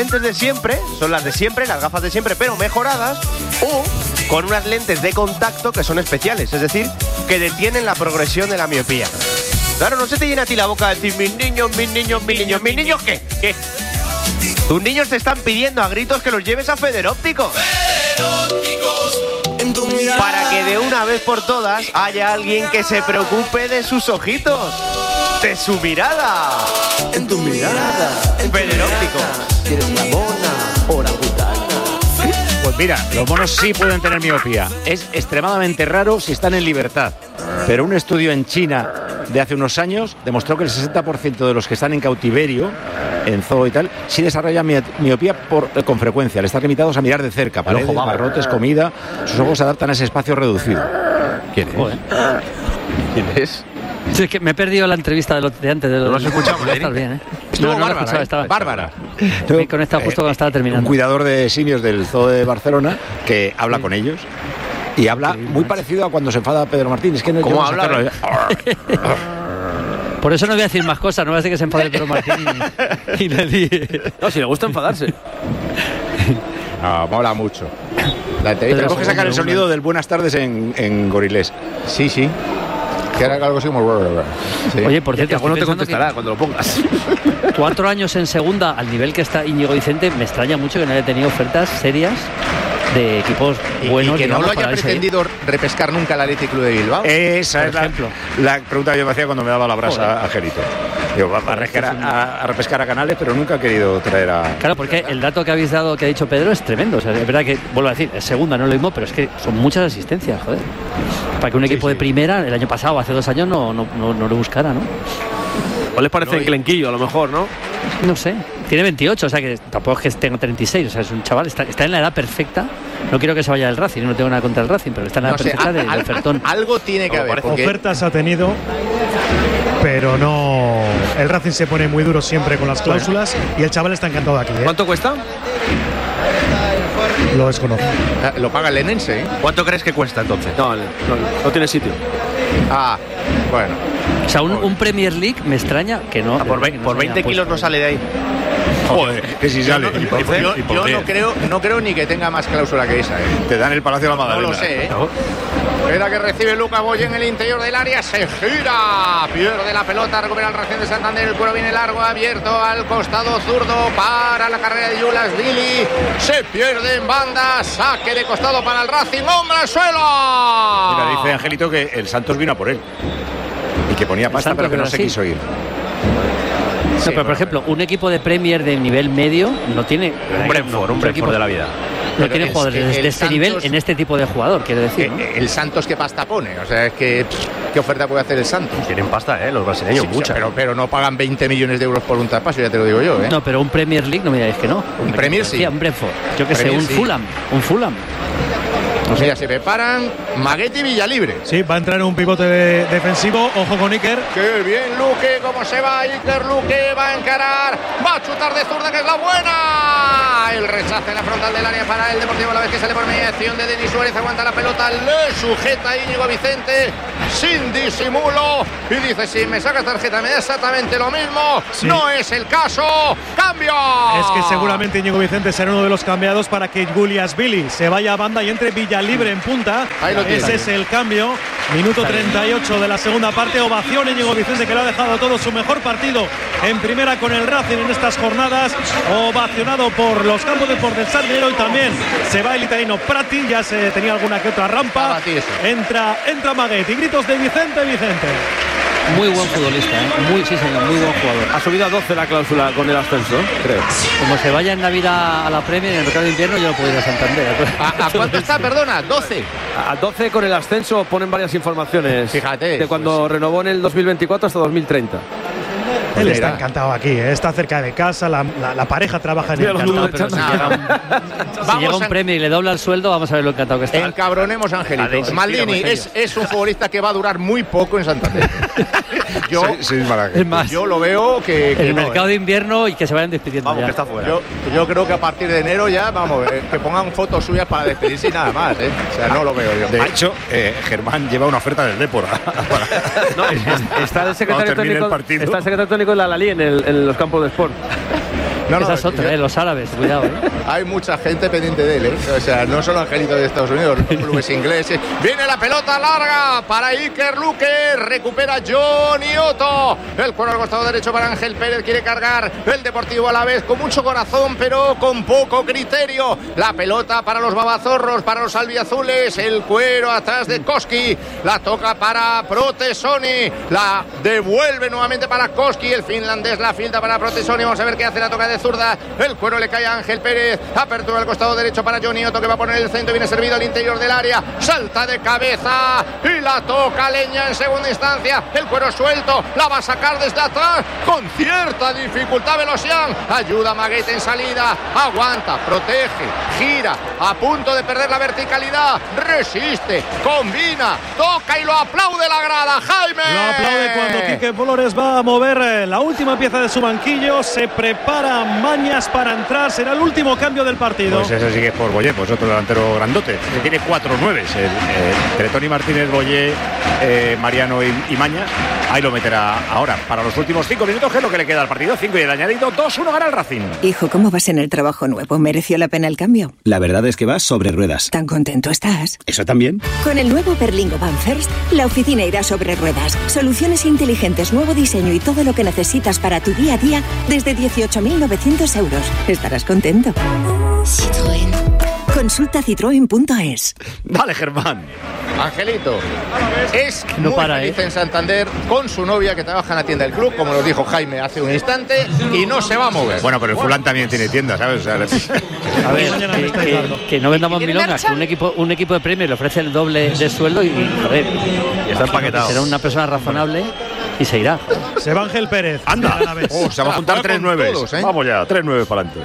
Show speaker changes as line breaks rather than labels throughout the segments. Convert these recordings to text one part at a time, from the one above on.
lentes de siempre, son las de siempre, las gafas de siempre, pero mejoradas, o con unas lentes de contacto que son especiales, es decir, que detienen la progresión de la miopía. Claro, no se te llena a ti la boca de decir, mis niños, ¿qué? Tus niños te están pidiendo a gritos que los lleves a Federópticos. Para que de una vez por todas haya alguien que se preocupe de sus ojitos, de su mirada.
En tu mirada,
Federópticos.
¿Quieres la mona o la putana?
Pues mira, los monos sí pueden tener miopía. Es extremadamente raro si están en libertad. Pero un estudio en China de hace unos años demostró que el 60% de los que están en cautiverio, en zoo y tal, sí desarrollan miopía con frecuencia. Al estar limitados a mirar de cerca, paredes, barrotes, comida, sus ojos se adaptan a ese espacio reducido. ¿Quién es?
¿Quién es?
Sí, es que me he perdido la entrevista de antes. ¿No
lo has escuchado?
Estás bien, ¿eh?
Estuvo
No,
Bárbara,
estaba.
Bárbara.
Me he conectado justo cuando estaba terminando.
Un cuidador de simios del zoo de Barcelona que habla con ellos. Y habla muy parecido a cuando se enfada Pedro Martín. Es que no
¿Cómo habla?
Por eso no voy a decir más cosas, no voy a decir que se enfade Pedro Martín y le di.
No, si le gusta enfadarse.
No, mola mucho. Tenemos que sacar el sonido del buenas tardes en gorilés.
Sí. Que era algo así como... Sí.
Oye, por cierto,
Bueno, te contestará cuando lo pongas.
4 años en segunda, al nivel que está Íñigo Vicente, me extraña mucho que no haya tenido ofertas serias de equipos buenos.
Y que no lo haya pretendido repescar nunca el Athletic Club de Bilbao.
Esa es la pregunta que yo me hacía cuando me daba la brasa a Gerito. Digo, va a repescar a Canales, pero nunca ha querido traer a...
Claro, porque el dato que habéis dado, que ha dicho Pedro, es tremendo. O sea, es verdad que, vuelvo a decir, es segunda, no es lo mismo, pero es que son muchas asistencias, joder. Para que un equipo de primera, el año pasado, hace 2 años, no lo buscara, ¿no?
¿O les parece enclenquillo, a lo mejor, no?
No sé. Tiene 28, o sea que tampoco es que tenga 36. O sea, es un chaval, está en la edad perfecta. No quiero que se vaya del Racing, no tengo nada contra el Racing, pero está en la edad perfecta del ofertón.
Algo tiene que haber. Porque...
Ofertas ha tenido, pero no. El Racing se pone muy duro siempre con las cláusulas y el chaval está encantado aquí.
¿Cuánto cuesta?
Lo desconozco.
Lo paga el Lenense, ¿eh?
¿Cuánto crees que cuesta entonces?
No tiene sitio.
Ah, bueno.
O sea, un Premier League me extraña que no.
Por 20 kilos no sale de ahí.
Joder, que si sale.
Yo no creo ni que tenga más cláusula que esa, ¿eh?
Te dan el Palacio de la Magdalena.
No lo sé, ¿eh? Espera que recibe Lucas Boy en el interior del área, se gira, pierde la pelota, recupera el Racing de Santander, el cuero viene largo, abierto al costado zurdo, para la carrera de Julas Dili, se pierde en banda, saque de costado para el Racing, ¡hombre al suelo!
Mira, dice Angelito que el Santos vino a por él y que ponía pasta, pero que no se quiso ir.
No, pero por ejemplo, un equipo de Premier de nivel medio no tiene
un Brentford de la vida.
No tiene jugadores de este nivel en este tipo de jugador, quiero decir, ¿no?
El Santos, ¿qué pasta pone? O sea, es que ¿qué oferta puede hacer el Santos?
Tienen pasta, los brasileños, mucha.
Pero no pagan 20 millones de euros por un traspaso, ya te lo digo yo, ¿eh?
No, pero un Premier League no me digáis que no.
Un Premier sí.
Un Brentford. Yo que sé, un Fulham.
O sea, se preparan Maguete y Villalibre.
Sí, va a entrar un pivote defensivo. Ojo con Iker.
¡Qué bien, Luque! ¿Cómo se va Iker? Luque va a encarar. Va a chutar de zurda, que es la buena. El rechace en la frontal del área para el Deportivo, la vez que sale por mediación de Denis Suárez. Aguanta la pelota, le sujeta Íñigo Vicente sin disimulo. Y dice, si me sacas tarjeta me da exactamente lo mismo. Sí. No es el caso. ¡Cambio!
Es que seguramente Íñigo Vicente será uno de los cambiados para que Julias Billy se vaya a banda y entre Villalibre en punta. Ese es el cambio. Minuto 38 de la segunda parte. Ovación Íñigo Vicente, que lo ha dejado todo su mejor partido en primera con el Racing en estas jornadas. Ovacionado por los campos de por del Sardinero, y también se va el italiano Prati. Ya se tenía alguna que otra rampa. Entra Maguet y gritos de Vicente.
Muy buen futbolista, ¿eh? Sí, señor, muy buen jugador.
Ha subido a 12 la cláusula con el ascenso, creo.
Como se vaya en Navidad a la Premier, en el mercado de invierno, yo no puedo ir a Santander.
¿A cuánto está? Perdona, 12.
A 12 con el ascenso, ponen varias informaciones.
Fíjate.
De cuando renovó en el 2024 hasta 2030.
Él está encantado aquí, está cerca de casa, la pareja trabaja en el
Encantado, pero si llega un premio y le dobla el sueldo, vamos a ver lo encantado que está.
Encabronemos a Angelito. Maldini es un futbolista que va a durar muy poco en Santander.
Es más,
yo lo veo que
el mercado de invierno y que se vayan despidiendo.
Vamos,
ya.
que está fuera.
Yo creo que a partir de enero ya, vamos, que pongan fotos suyas para despedirse y nada más, ¿eh? O sea, no lo veo yo.
De hecho, Germán lleva una oferta del Depor.
Está el secretario técnico en la Lali, en los campos de sport.
Esa es otra, los árabes, cuidado.
Hay mucha gente pendiente de él, O sea, no solo Angelito de Estados Unidos, los clubes ingleses. Viene la pelota larga para Iker Luque, recupera Johnny Otto. El cuero al costado derecho para Ángel Pérez, quiere cargar el Deportivo Alavés con mucho corazón, pero con poco criterio. La pelota para los babazorros, para los albiazules, el cuero atrás de Koski, la toca para Protesoni, la devuelve nuevamente para Koski, el finlandés la filtra para Protesoni, vamos a ver qué hace, la toca de zurda, el cuero le cae a Ángel Pérez, apertura al costado derecho para Johnny Otto, que va a poner el centro, viene servido al interior del área, salta de cabeza y la toca Leña en segunda instancia, el cuero suelto, la va a sacar desde atrás con cierta dificultad Velosian, ayuda a Maguete en salida, aguanta, protege, gira, a punto de perder la verticalidad, resiste, combina, toca y lo aplaude la grada, Jaime.
Lo aplaude cuando Quique Flores va a mover la última pieza de su banquillo, se prepara Mañas para entrar, será el último cambio del partido.
Pues ese sigue por Boyé, pues otro delantero grandote, que tiene 4 9s, entre Toni Martínez, Boyé, Mariano y Mañas. Ahí lo meterá ahora para los últimos 5 minutos, que es lo que le queda al partido. 5 y el añadido, 2-1 gana el Racing.
Hijo, ¿cómo vas en el trabajo nuevo? ¿Mereció la pena el cambio?
La verdad es que vas sobre ruedas.
¿Tan contento estás?
¿Eso también?
Con el nuevo Berlingo Van First, la oficina irá sobre ruedas. Soluciones inteligentes, nuevo diseño y todo lo que necesitas para tu día a día desde 18.900 euros. Estarás contento. Citroën. Consulta citroen.es.
Dale, Germán.
Angelito es
No
muy
para,
feliz en Santander con su novia que trabaja en la tienda del club, como lo dijo Jaime hace un instante, y no se va a mover.
Bueno, pero el Fulán también tiene tienda, ¿sabes? O sea,
A ver, que no vendamos milongas, que un equipo de Premier le ofrece el doble de sueldo y joder,
y está empaquetado.
Será una persona razonable y se irá.
Se va Ángel Pérez.
¡Anda! Se va a juntar 3 9s. Vamos ya, 3 9 para adelante.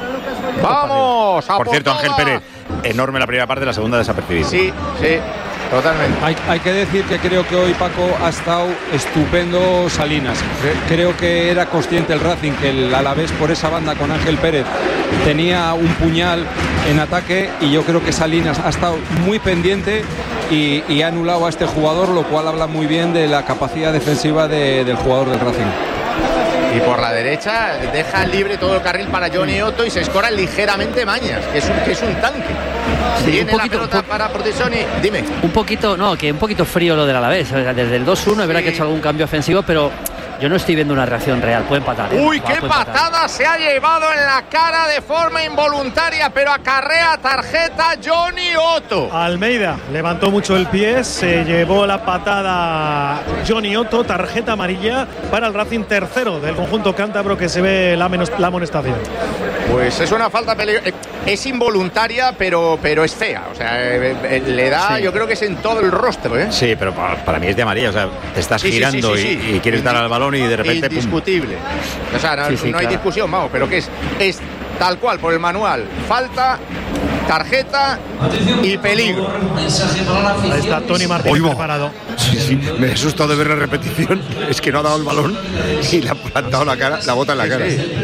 ¡Vamos!
Por cierto, Ángel Pérez, enorme la primera parte, la segunda desapercibida.
Sí, totalmente.
Hay que decir que creo que hoy, Paco, ha estado estupendo Salinas. Creo que era consciente el Racing que el Alavés por esa banda con Ángel Pérez tenía un puñal en ataque, y yo creo que Salinas ha estado muy pendiente y ha anulado a este jugador, lo cual habla muy bien de la capacidad defensiva del jugador del Racing.
Y por la derecha deja libre todo el carril para Johnny Otto y se escora ligeramente Mañas, que es un tanque.
Sí,
Viene la pelota para Protesoni. Dime.
Un poquito frío lo del Alavés. O sea, desde el 2-1 es verdad que ha hecho algún cambio ofensivo, pero yo no estoy viendo una reacción real. Puede empatar.
¡Uy, qué patada se ha llevado en la cara de forma involuntaria! Pero acarrea tarjeta Johnny Otto.
Almeida levantó mucho el pie, se llevó la patada Johnny Otto, tarjeta amarilla para el Racing, tercero del conjunto cántabro, que se ve la amonestación.
Pues es una falta peligrosa. Es involuntaria, pero es fea. O sea, le da, sí. Yo creo que es en todo el rostro, ¿eh?
Sí, pero para mí es de amarilla. O sea, te estás girando y quieres dar al balón y de repente.
Indiscutible. ¡Pum! O sea, no hay claro. Discusión, vamos, pero que es tal cual por el manual. Falta, tarjeta y peligro.
Ahí está Toni Martínez preparado.
Sí, me he asustado de ver la repetición. Es que no ha dado el balón y le ha plantado la cara, la bota en la cara.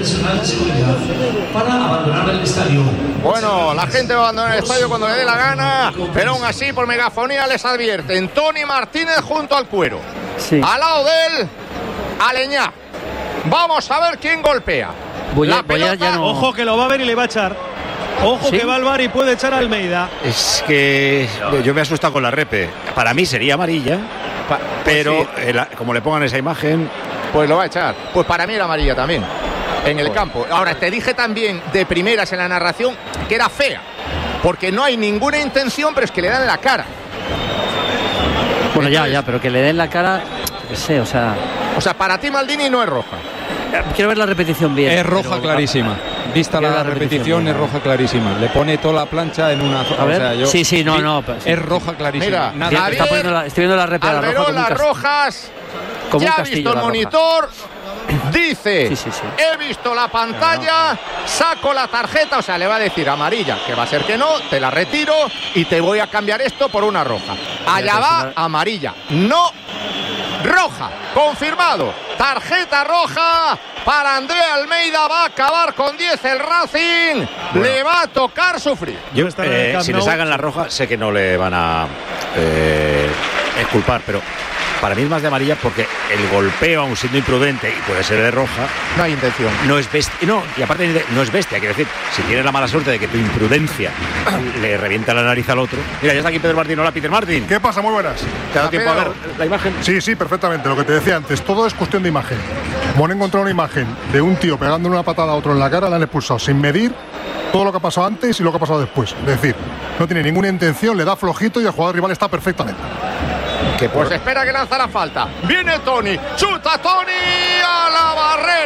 Para abandonar el estadio.
Bueno, la gente va a abandonar el estadio cuando le dé la gana, pero aún así por megafonía les advierten. Toni Martínez junto al cuero. Sí. Al lado de él, Aleñá. Vamos a ver quién golpea. La pelota.
Ya no. Ojo que lo va a ver y le va a echar. Ojo, ¿sí? Que va al VAR y puede echar a Almeida.
Es que yo me he asustado con la repe. Para mí sería amarilla, pero sí. Como le pongan esa imagen,
pues lo va a echar. Pues para mí era amarilla también, en el campo. Ahora, te dije también de primeras en la narración que era fea, porque no hay ninguna intención, pero es que le dan en la cara.
Bueno, entonces, pero que le den la cara, no sé, o sea,
para ti Maldini no es roja.
Quiero ver la repetición bien.
Es roja clarísima. Vista la repetición, es roja clarísima. Le pone toda la plancha en una zona.
A ver. Sí,
es roja clarísima.
Mira,
estoy viendo la repetición.
Alberón, las rojas. Ya ha visto el monitor. Dice, sí. He visto la pantalla, saco la tarjeta, o sea, le va a decir amarilla, que va a ser que no, te la retiro y te voy a cambiar esto por una roja. Allá va, amarilla, no roja, confirmado. Tarjeta roja para Andrea Almeida, va a acabar con 10 el Racing, le va a tocar sufrir.
Yo, si les hagan la roja, sé que no le van a exculpar, pero para mí es más de amarilla porque el golpeo, aun siendo imprudente y puede ser de roja,
no hay intención.
No es bestia, no, y aparte no es bestia, quiero decir, si tienes la mala suerte de que tu imprudencia le revienta la nariz al otro. Mira, ya está aquí Pedro Martín. Hola, Peter Martín.
¿Qué pasa? Muy buenas.
¿Te ha dado tiempo a ver la imagen?
Sí, perfectamente. Lo que te decía antes, todo es cuestión de imagen. Como han encontrado una imagen de un tío pegándole una patada a otro en la cara, le han expulsado sin medir todo lo que ha pasado antes y lo que ha pasado después. Es decir, no tiene ninguna intención, le da flojito y el jugador rival está perfectamente.
Pues espera que lanza la falta. Viene Tony. Chuta Tony a la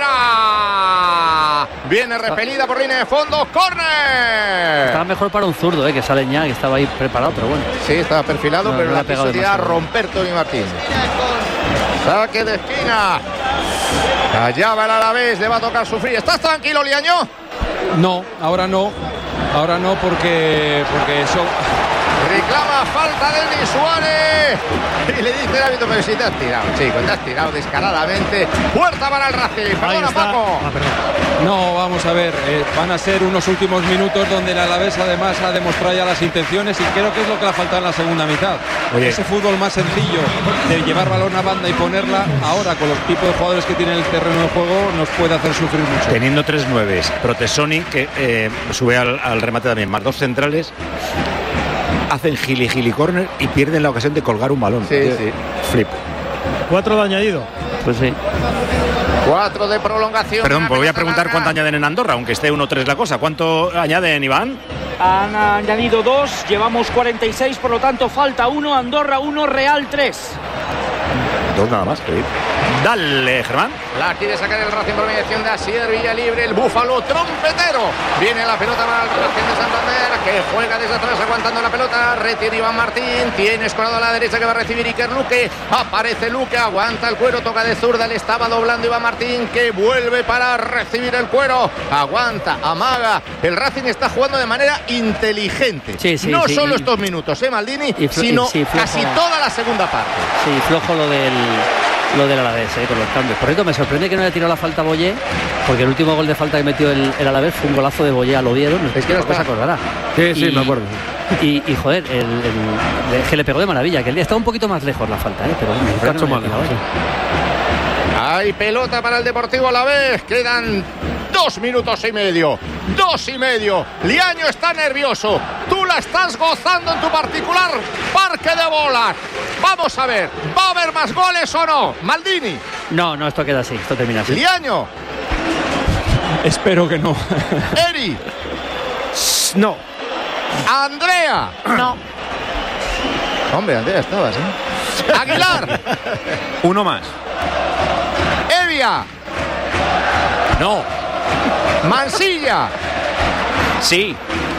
barrera. Viene repelida por línea de fondo. ¡Córner!
Estaba mejor para un zurdo, que sale ya, que estaba ahí preparado, pero bueno.
Sí, estaba perfilado, pero la quiso tirar a romper Tony Martín. Saque de esquina. Allá va el Alavés, le va a tocar sufrir. ¿Estás tranquilo, Liaño?
No, ahora no. Ahora no porque eso...
Reclama falta de Denis Suárez. Y le dice el árbitro, pero si te has tirado, chico, te has tirado descaradamente. Puerta para el Racing. Perdona, Paco.
No, vamos a ver, van a ser unos últimos minutos donde el Alavés además ha demostrado ya las intenciones y creo que es lo que le ha faltado en la segunda mitad.
Oye.
Ese fútbol más sencillo de llevar balón a banda y ponerla, ahora con los tipos de jugadores que tiene el terreno de juego nos puede hacer sufrir mucho.
Teniendo 3-9, Protesoni, que sube al remate también, más 2 centrales, hacen gili corner y pierden la ocasión de colgar un balón.
Sí.
Flip.
4 de añadido.
Pues sí.
4 de prolongación.
Perdón, voy a preguntar cuánto añaden en Andorra, aunque esté 1-3 la cosa. ¿Cuánto añaden, Iván?
Han añadido 2, llevamos 46, por lo tanto falta 1, Andorra 1, Real 3.
2 nada más. Dale, Germán.
La quiere sacar el Racing por mediación de Asier Villalibre, el búfalo trompetero. Viene la pelota para el Racing de Santander, que juega desde atrás aguantando la pelota. Retiene Iván Martín, tiene escorado a la derecha que va a recibir Iker Luque. Aparece Luque, aguanta el cuero, toca de zurda, le estaba doblando Iván Martín, que vuelve para recibir el cuero. Aguanta, amaga. El Racing está jugando de manera inteligente. No solo estos minutos, Maldini, sino casi toda la segunda parte.
Sí, flojo lo del Alavés, con los cambios. Por cierto, me sorprende que no haya tirado la falta Boyé, porque el último gol de falta que metió el Alavés fue un golazo de Boyé al Oviedo. No sé si se acordará.
Sí, me acuerdo.
Y joder, que le pegó de maravilla, que el día estaba un poquito más lejos la falta, pero
hay pelota para el Deportivo Alavés, quedan 2 minutos y medio. 2 y medio. Liaño está nervioso. Tú la estás gozando en tu particular parque de bolas. Vamos a ver, ¿va a haber más goles o no? Maldini.
No, esto queda así, esto termina así.
Liaño.
Espero que no.
Eri.
No.
Andrea.
No.
Hombre, Andrea, estabas, Aguilar.
Uno más.
Evia.
No.
Mansilla.
Sí.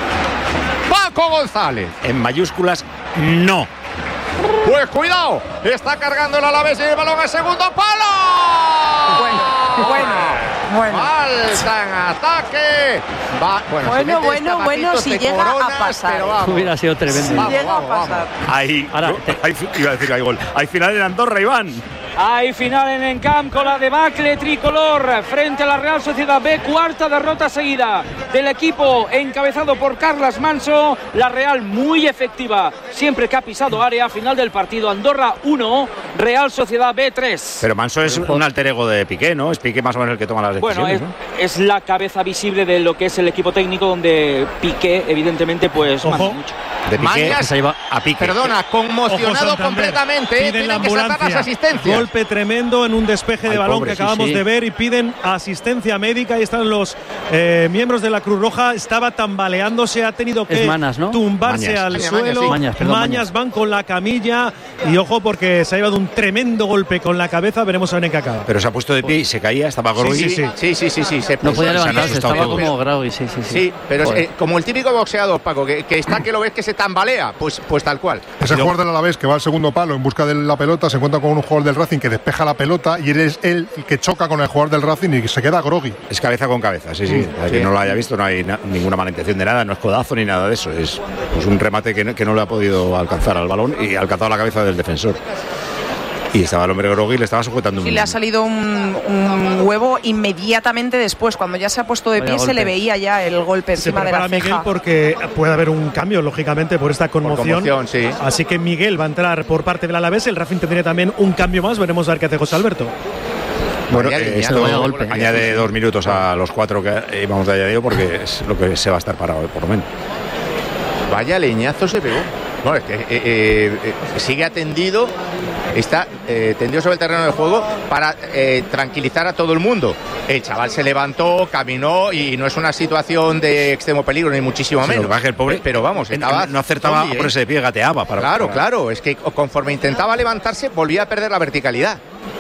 Paco González.
En mayúsculas, no.
Pues cuidado, está cargando el Alavés y el balón al segundo palo. Bueno. Falta en ataque.
Bueno, si llega a pasar.
Pero vamos.
Hubiera sido tremendo.
Si llega a pasar.
Iba a decir, hay gol. Hay final en Andorra, Iván.
Hay final en Encamp con la debacle tricolor frente a la Real Sociedad B, cuarta derrota seguida del equipo encabezado por Carles Manso. La Real muy efectiva siempre que ha pisado área. Final del partido, Andorra 1, Real Sociedad B 3.
Pero Manso es un alter ego de Piqué, ¿no? Es Piqué más o menos el que toma las decisiones.
Bueno, es la cabeza visible de lo que es el equipo técnico, donde Piqué evidentemente pues manda mucho.
De Piqué
a Piqué. Perdona, conmocionado completamente. Tienen que sacar las asistencias.
Golpe tremendo en un despeje de balón que acabamos de ver y piden asistencia médica. Ahí están los miembros de la Cruz Roja. Estaba tambaleándose, ha tenido que tumbarse al suelo. Mañas van con la camilla y ojo porque se ha llevado un tremendo golpe con la cabeza. Veremos a ver en qué acaba.
Pero se ha puesto de pie y se caía, estaba Grogui.
Sí.
No podía levantarse, estaba como Grogui. Sí,
pero es como el típico boxeador, Paco, que está que lo ves que se tambalea, pues tal cual.
Ese jugador del Alavés que va al segundo palo en busca de la pelota se encuentra con un jugador del Racing que despeja la pelota y eres él el que choca con el jugador del Racing y se queda groggy.
Es cabeza con cabeza, sí. Para quien no lo haya visto, no hay ninguna mala intención de nada, no es codazo ni nada de eso. Es pues un remate que no le ha podido alcanzar al balón y ha alcanzado la cabeza del defensor. Y estaba el hombre grogui y le estaba sujetando
Y le ha salido un huevo inmediatamente después. Cuando ya se ha puesto de pie, se le veía ya el golpe encima de la ceja.
Miguel porque puede haber un cambio, lógicamente, por esta conmoción.
Sí.
Así que Miguel va a entrar por parte del Alavés. El Racing tendría también un cambio más. Veremos a ver qué hace José Alberto.
Bueno, esto añade 2 minutos a los 4 que íbamos de añadido, porque es lo que se va a estar parado, por lo menos.
Vaya leñazo se pegó. No, es que sigue atendido, está tendido sobre el terreno de juego para tranquilizar a todo el mundo. El chaval se levantó, caminó y no es una situación de extremo peligro, ni muchísimo menos.
El pobre,
pero vamos,
no acertaba a ponerse de pie, gateaba.
Claro, es que conforme intentaba levantarse, volvía a perder la verticalidad.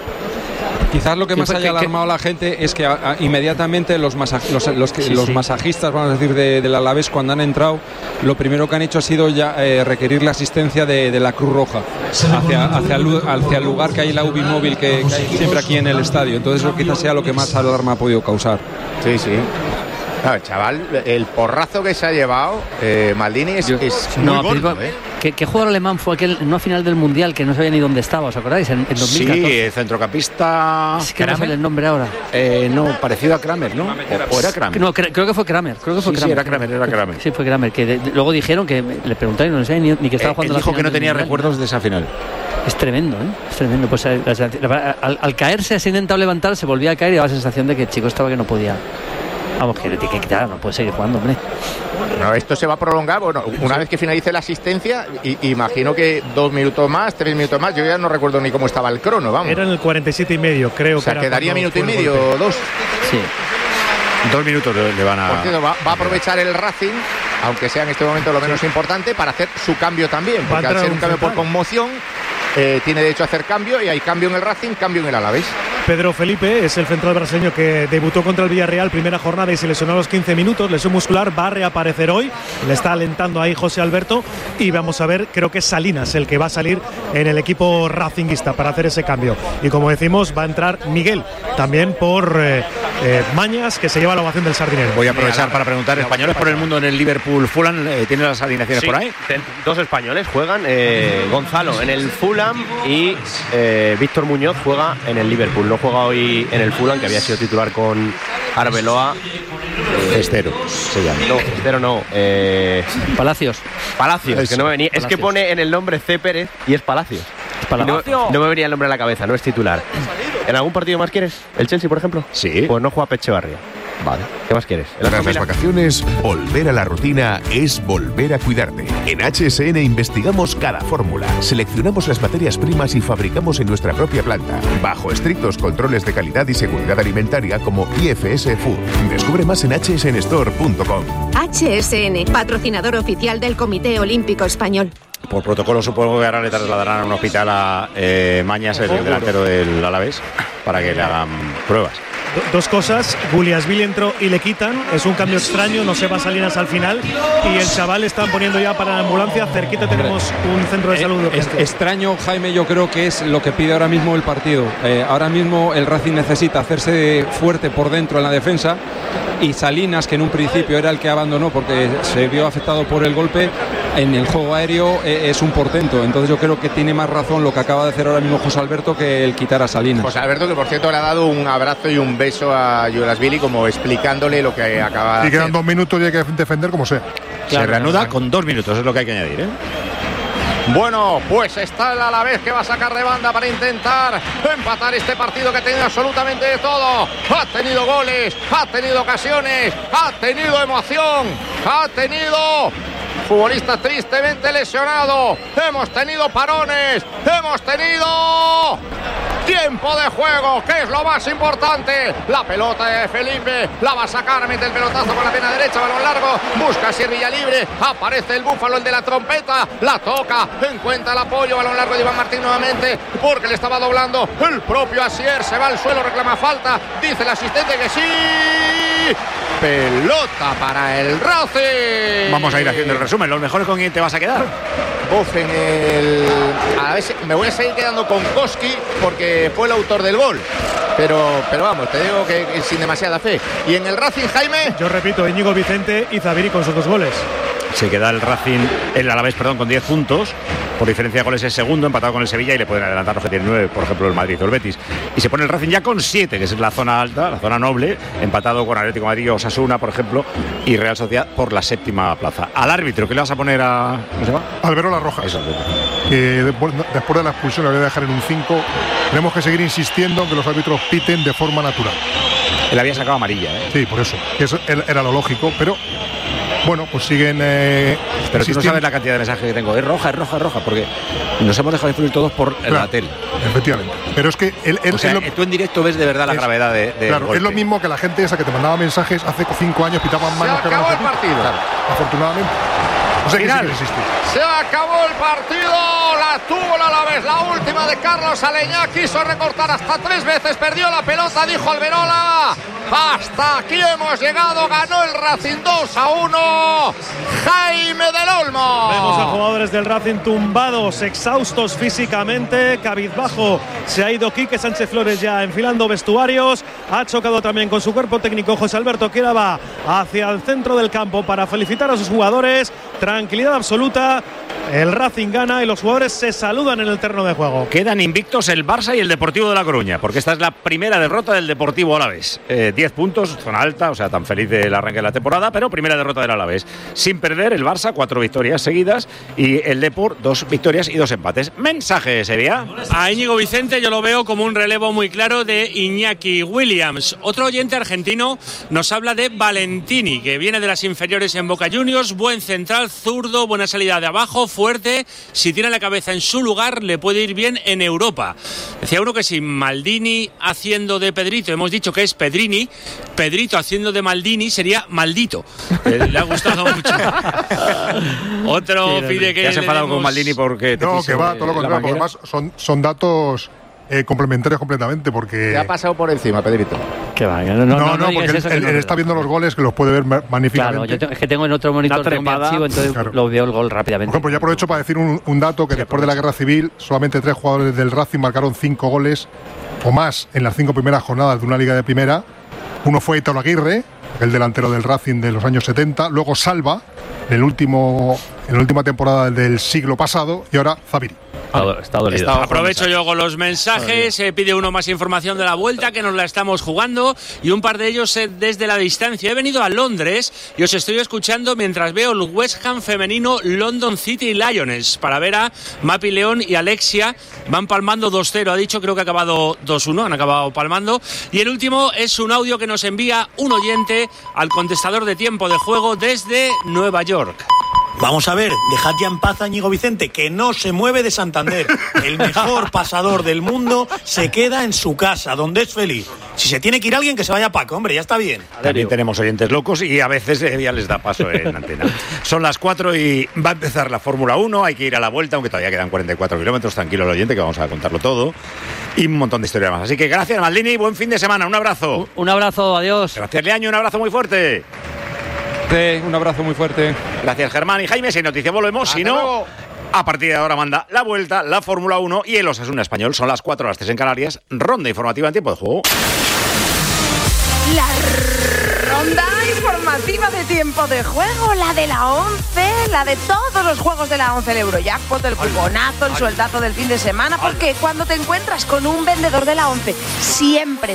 Quizás lo que más haya alarmado a la gente es que inmediatamente los masajistas, vamos a decir, del Alavés, cuando han entrado, lo primero que han hecho ha sido ya requerir la asistencia de la Cruz Roja hacia el lugar que hay la UBI móvil que hay siempre aquí en el estadio. Entonces eso quizás sea lo que más alarma ha podido causar.
Sí. Claro, el chaval, el porrazo que se ha llevado Maldini es muy gordo.
¿Qué jugador alemán fue aquel en una final del Mundial que no sabía ni dónde estaba? ¿Os acordáis? En 2014.
Sí, centrocampista.
Es que no sale el nombre ahora.
No, parecido a Kramer, ¿no? ¿O era Kramer?
No, creo que fue Kramer.
Sí, era Kramer.
Sí, fue Kramer. Que luego dijeron que le preguntaron, no sé ni que estaba jugando.
Él dijo que no tenía recuerdos de esa final.
Es tremendo, ¿eh? Es tremendo. Pues al caerse, se ha intentado levantar, se volvía a caer y daba la sensación de que el chico estaba que no podía. Vamos, que le tiene que quitar, no puede seguir jugando, hombre.
Bueno, esto se va a prolongar. Bueno, una vez que finalice la asistencia, imagino que 2 minutos más, 3 minutos más. Yo ya no recuerdo ni cómo estaba el crono, vamos.
Era en el 47 y medio, creo.
O sea,
que
quedaría minuto y medio, 2.
Sí.
2 minutos le van a...
Por cierto, va a aprovechar el Racing, aunque sea en este momento lo menos importante, para hacer su cambio también. Porque al ser un cambio por conmoción, tiene derecho a hacer cambio, y hay cambio en el Racing, cambio en el Alavés.
Pedro Felipe es el central brasileño que debutó contra el Villarreal primera jornada y se lesionó a los 15 minutos, lesión muscular, va a reaparecer hoy, le está alentando ahí José Alberto, y vamos a ver, creo que es Salinas el que va a salir en el equipo racinguista para hacer ese cambio, y como decimos va a entrar Miguel, también por Mañas, que se lleva la ovación del Sardinero.
Voy a aprovechar para preguntar, españoles por el mundo en el Liverpool Fulham, ¿tienen las alineaciones por ahí?
2 españoles juegan, Gonzalo en el Fulham y Víctor Muñoz juega en el Liverpool. No juega hoy en el Fulham, que había sido titular con Arbeloa.
Estero se llama.
No, Estero no.
Palacios,
que no me venía.
Palacios.
Es que pone en el nombre C. Pérez y es Palacios. No me venía el nombre a la cabeza, no es titular. ¿En algún partido más quieres? ¿El Chelsea, por ejemplo?
Sí.
Pues no juega Pechevarria.
Vale.
¿Qué más quieres?
Tras las vacaciones, volver a la rutina es volver a cuidarte. En HSN investigamos cada fórmula, seleccionamos las materias primas y fabricamos en nuestra propia planta, bajo estrictos controles de calidad y seguridad alimentaria como IFS Food. Descubre más en hsnstore.com.
HSN, patrocinador oficial del Comité Olímpico Español.
Por protocolo supongo que ahora le trasladarán a un hospital a Mañas, el delantero del Alavés, para que le hagan pruebas.
2 cosas, Guliasvili entró y le quitan, es un cambio extraño, no se va Salinas al final, y el chaval están poniendo ya para la ambulancia, cerquita tenemos un centro de salud.
Extraño, Jaime, yo creo que es lo que pide ahora mismo el partido. Ahora mismo el Racing necesita hacerse fuerte por dentro en la defensa, y Salinas, que en un principio era el que abandonó porque se vio afectado por el golpe, en el juego aéreo es un portento. Entonces yo creo que tiene más razón lo que acaba de hacer ahora mismo José Alberto que el quitar a Salinas.
José Alberto, que por cierto le ha dado un abrazo y un beso a Guliasvili, como explicándole lo que acaba de hacer.
Y quedan 2 minutos y hay que defender como sea.
Claro, se reanuda con 2 minutos, es lo que hay que añadir, ¿eh?
Bueno, pues está el Alavés, que va a sacar de banda para intentar empatar este partido que ha tenido absolutamente de todo. Ha tenido goles, ha tenido ocasiones, ha tenido emoción, ha tenido futbolistas tristemente lesionados, hemos tenido parones, hemos tenido tiempo de juego, que es lo más importante. La pelota de Felipe, la va a sacar, mete el pelotazo con la pierna derecha, balón largo, busca Sierra libre, aparece el Búfalo, el de la trompeta, la toca, encuentra el apoyo, balón largo de Iván Martín nuevamente, porque le estaba doblando el propio Asier, se va al suelo, reclama falta, dice el asistente que sí. Pelota para el Racing.
Vamos a ir haciendo el resumen. ¿Los mejores con quién te vas a quedar?
A ver, me voy a seguir quedando con Koski porque fue el autor del gol. Pero vamos, te digo que sin demasiada fe. Y en el Racing, Jaime.
Yo repito, Íñigo Vicente y Zabiri con sus 2 goles.
se queda el Alavés, con 10 puntos. Por diferencia de goles es segundo, empatado con el Sevilla, y le pueden adelantar los que tienen 9, por ejemplo, el Madrid o el Betis. Y se pone el Racing ya con 7, que es la zona alta, la zona noble, empatado con Atlético de Madrid o Osasuna, por ejemplo, y Real Sociedad por la 7ª plaza. Al árbitro, ¿qué le vas a poner a...? ¿Cómo se llama?
Alberola Rojas. Eso, que después de la expulsión le voy a dejar en un 5. Tenemos que seguir insistiendo en que los árbitros piten de forma natural.
Él había sacado amarilla, ¿eh?
Sí, por eso. Eso era lo lógico, pero... Bueno, pues siguen.
Pero tú no sabes la cantidad de mensajes que tengo. Es roja, porque nos hemos dejado influir todos por la tele.
Efectivamente. Pero es que
tú en directo ves de verdad la gravedad de
claro,
golpe.
Es lo mismo que la gente esa que te mandaba mensajes hace 5 años, pitaban manos.
Se acabó el partido.
Claro, afortunadamente. No sé qué existe.
Se acabó el partido. La tuvo el Alavés. La última de Carlos Aleñá. Quiso recortar hasta 3 veces. Perdió la pelota, dijo Alberola. Hasta aquí hemos llegado. Ganó el Racing 2-1. Jaime del Olmo.
Vemos a jugadores del Racing tumbados, exhaustos físicamente. Cabizbajo se ha ido Quique Sánchez Flores ya enfilando vestuarios. Ha chocado también con su cuerpo técnico José Alberto, que va hacia el centro del campo para felicitar a sus jugadores. Tranquilidad absoluta. El Racing gana y los jugadores se saludan en el terreno de juego.
Quedan invictos el Barça y el Deportivo de La Coruña, porque esta es la primera derrota del Deportivo Alavés. 10 puntos, zona alta, o sea, tan feliz del arranque de la temporada, pero primera derrota del Alavés. Sin perder, el Barça 4 victorias seguidas y el Depor 2 victorias y 2 empates. Mensaje, Sevilla.
A Íñigo Vicente yo lo veo como un relevo muy claro de Iñaki Williams. Otro oyente argentino nos habla de Valentini, que viene de las inferiores en Boca Juniors, buen central, zurdo, buena salida de abajo, fuerte. Si tiene la cabeza en su lugar, le puede ir bien en Europa. Decía uno que si Maldini haciendo de Pedrito, hemos dicho que es Pedrini, Pedrito haciendo de Maldini sería maldito. Le ha gustado mucho. Otro pide que...
¿Te has enfadado con Maldini porque te
No, que va, todo lo contrario. Además, son datos complementarios completamente, porque...
Te ha pasado por encima, Pedrito.
Que va, no, porque él está viendo los goles, que los puede ver magníficamente.
Claro, es que tengo en otro monitor mi archivo, entonces lo veo el gol rápidamente.
Por ejemplo, ya aprovecho para decir un dato, que después de la Guerra Civil, solamente 3 jugadores del Racing marcaron 5 goles o más en las 5 primeras jornadas de una liga de primera. Uno fue Italo Aguirre, el delantero del Racing de los años 70, luego Salva, en la última temporada del siglo pasado, y ahora Zaviri.
Está dolido.
Aprovecho yo con los mensajes. Pide uno más información de la vuelta, que nos la estamos jugando, y un par de ellos desde la distancia. He venido a Londres y os estoy escuchando mientras veo el West Ham femenino London City Lions para ver a Mapi León y Alexia. Van palmando 2-0, ha dicho, creo que ha acabado 2-1, han acabado palmando. Y el último es un audio que nos envía un oyente al contestador de tiempo de juego desde Nueva York.
Vamos a ver, dejad ya en paz a Íñigo Vicente, que no se mueve de Santander. El mejor pasador del mundo se queda en su casa, donde es feliz. Si se tiene que ir alguien, que se vaya a Paco, hombre, ya está bien.
También tenemos oyentes locos y a veces ya les da paso en antena. Son las 4 y va a empezar la Fórmula 1, hay que ir a la vuelta, aunque todavía quedan 44 kilómetros, tranquilo el oyente, que vamos a contarlo todo. Y un montón de historias más. Así que gracias, Maldini, buen fin de semana, un abrazo.
Un abrazo, adiós.
Gracias, Leaño, un abrazo muy fuerte.
Un abrazo muy fuerte.
Gracias, Germán y Jaime. Si noticias volvemos, si no, a partir de ahora manda la vuelta, la Fórmula 1 y el Osasuna Español. Son las 4, las 3 en Canarias. Ronda informativa en tiempo de juego.
La ronda informativa de tiempo de juego, la de la 11, la de todos los juegos de la 11, el Eurojackpot, el cuponazo, el sueldazo del fin de semana, porque cuando te encuentras con un vendedor de la 11, siempre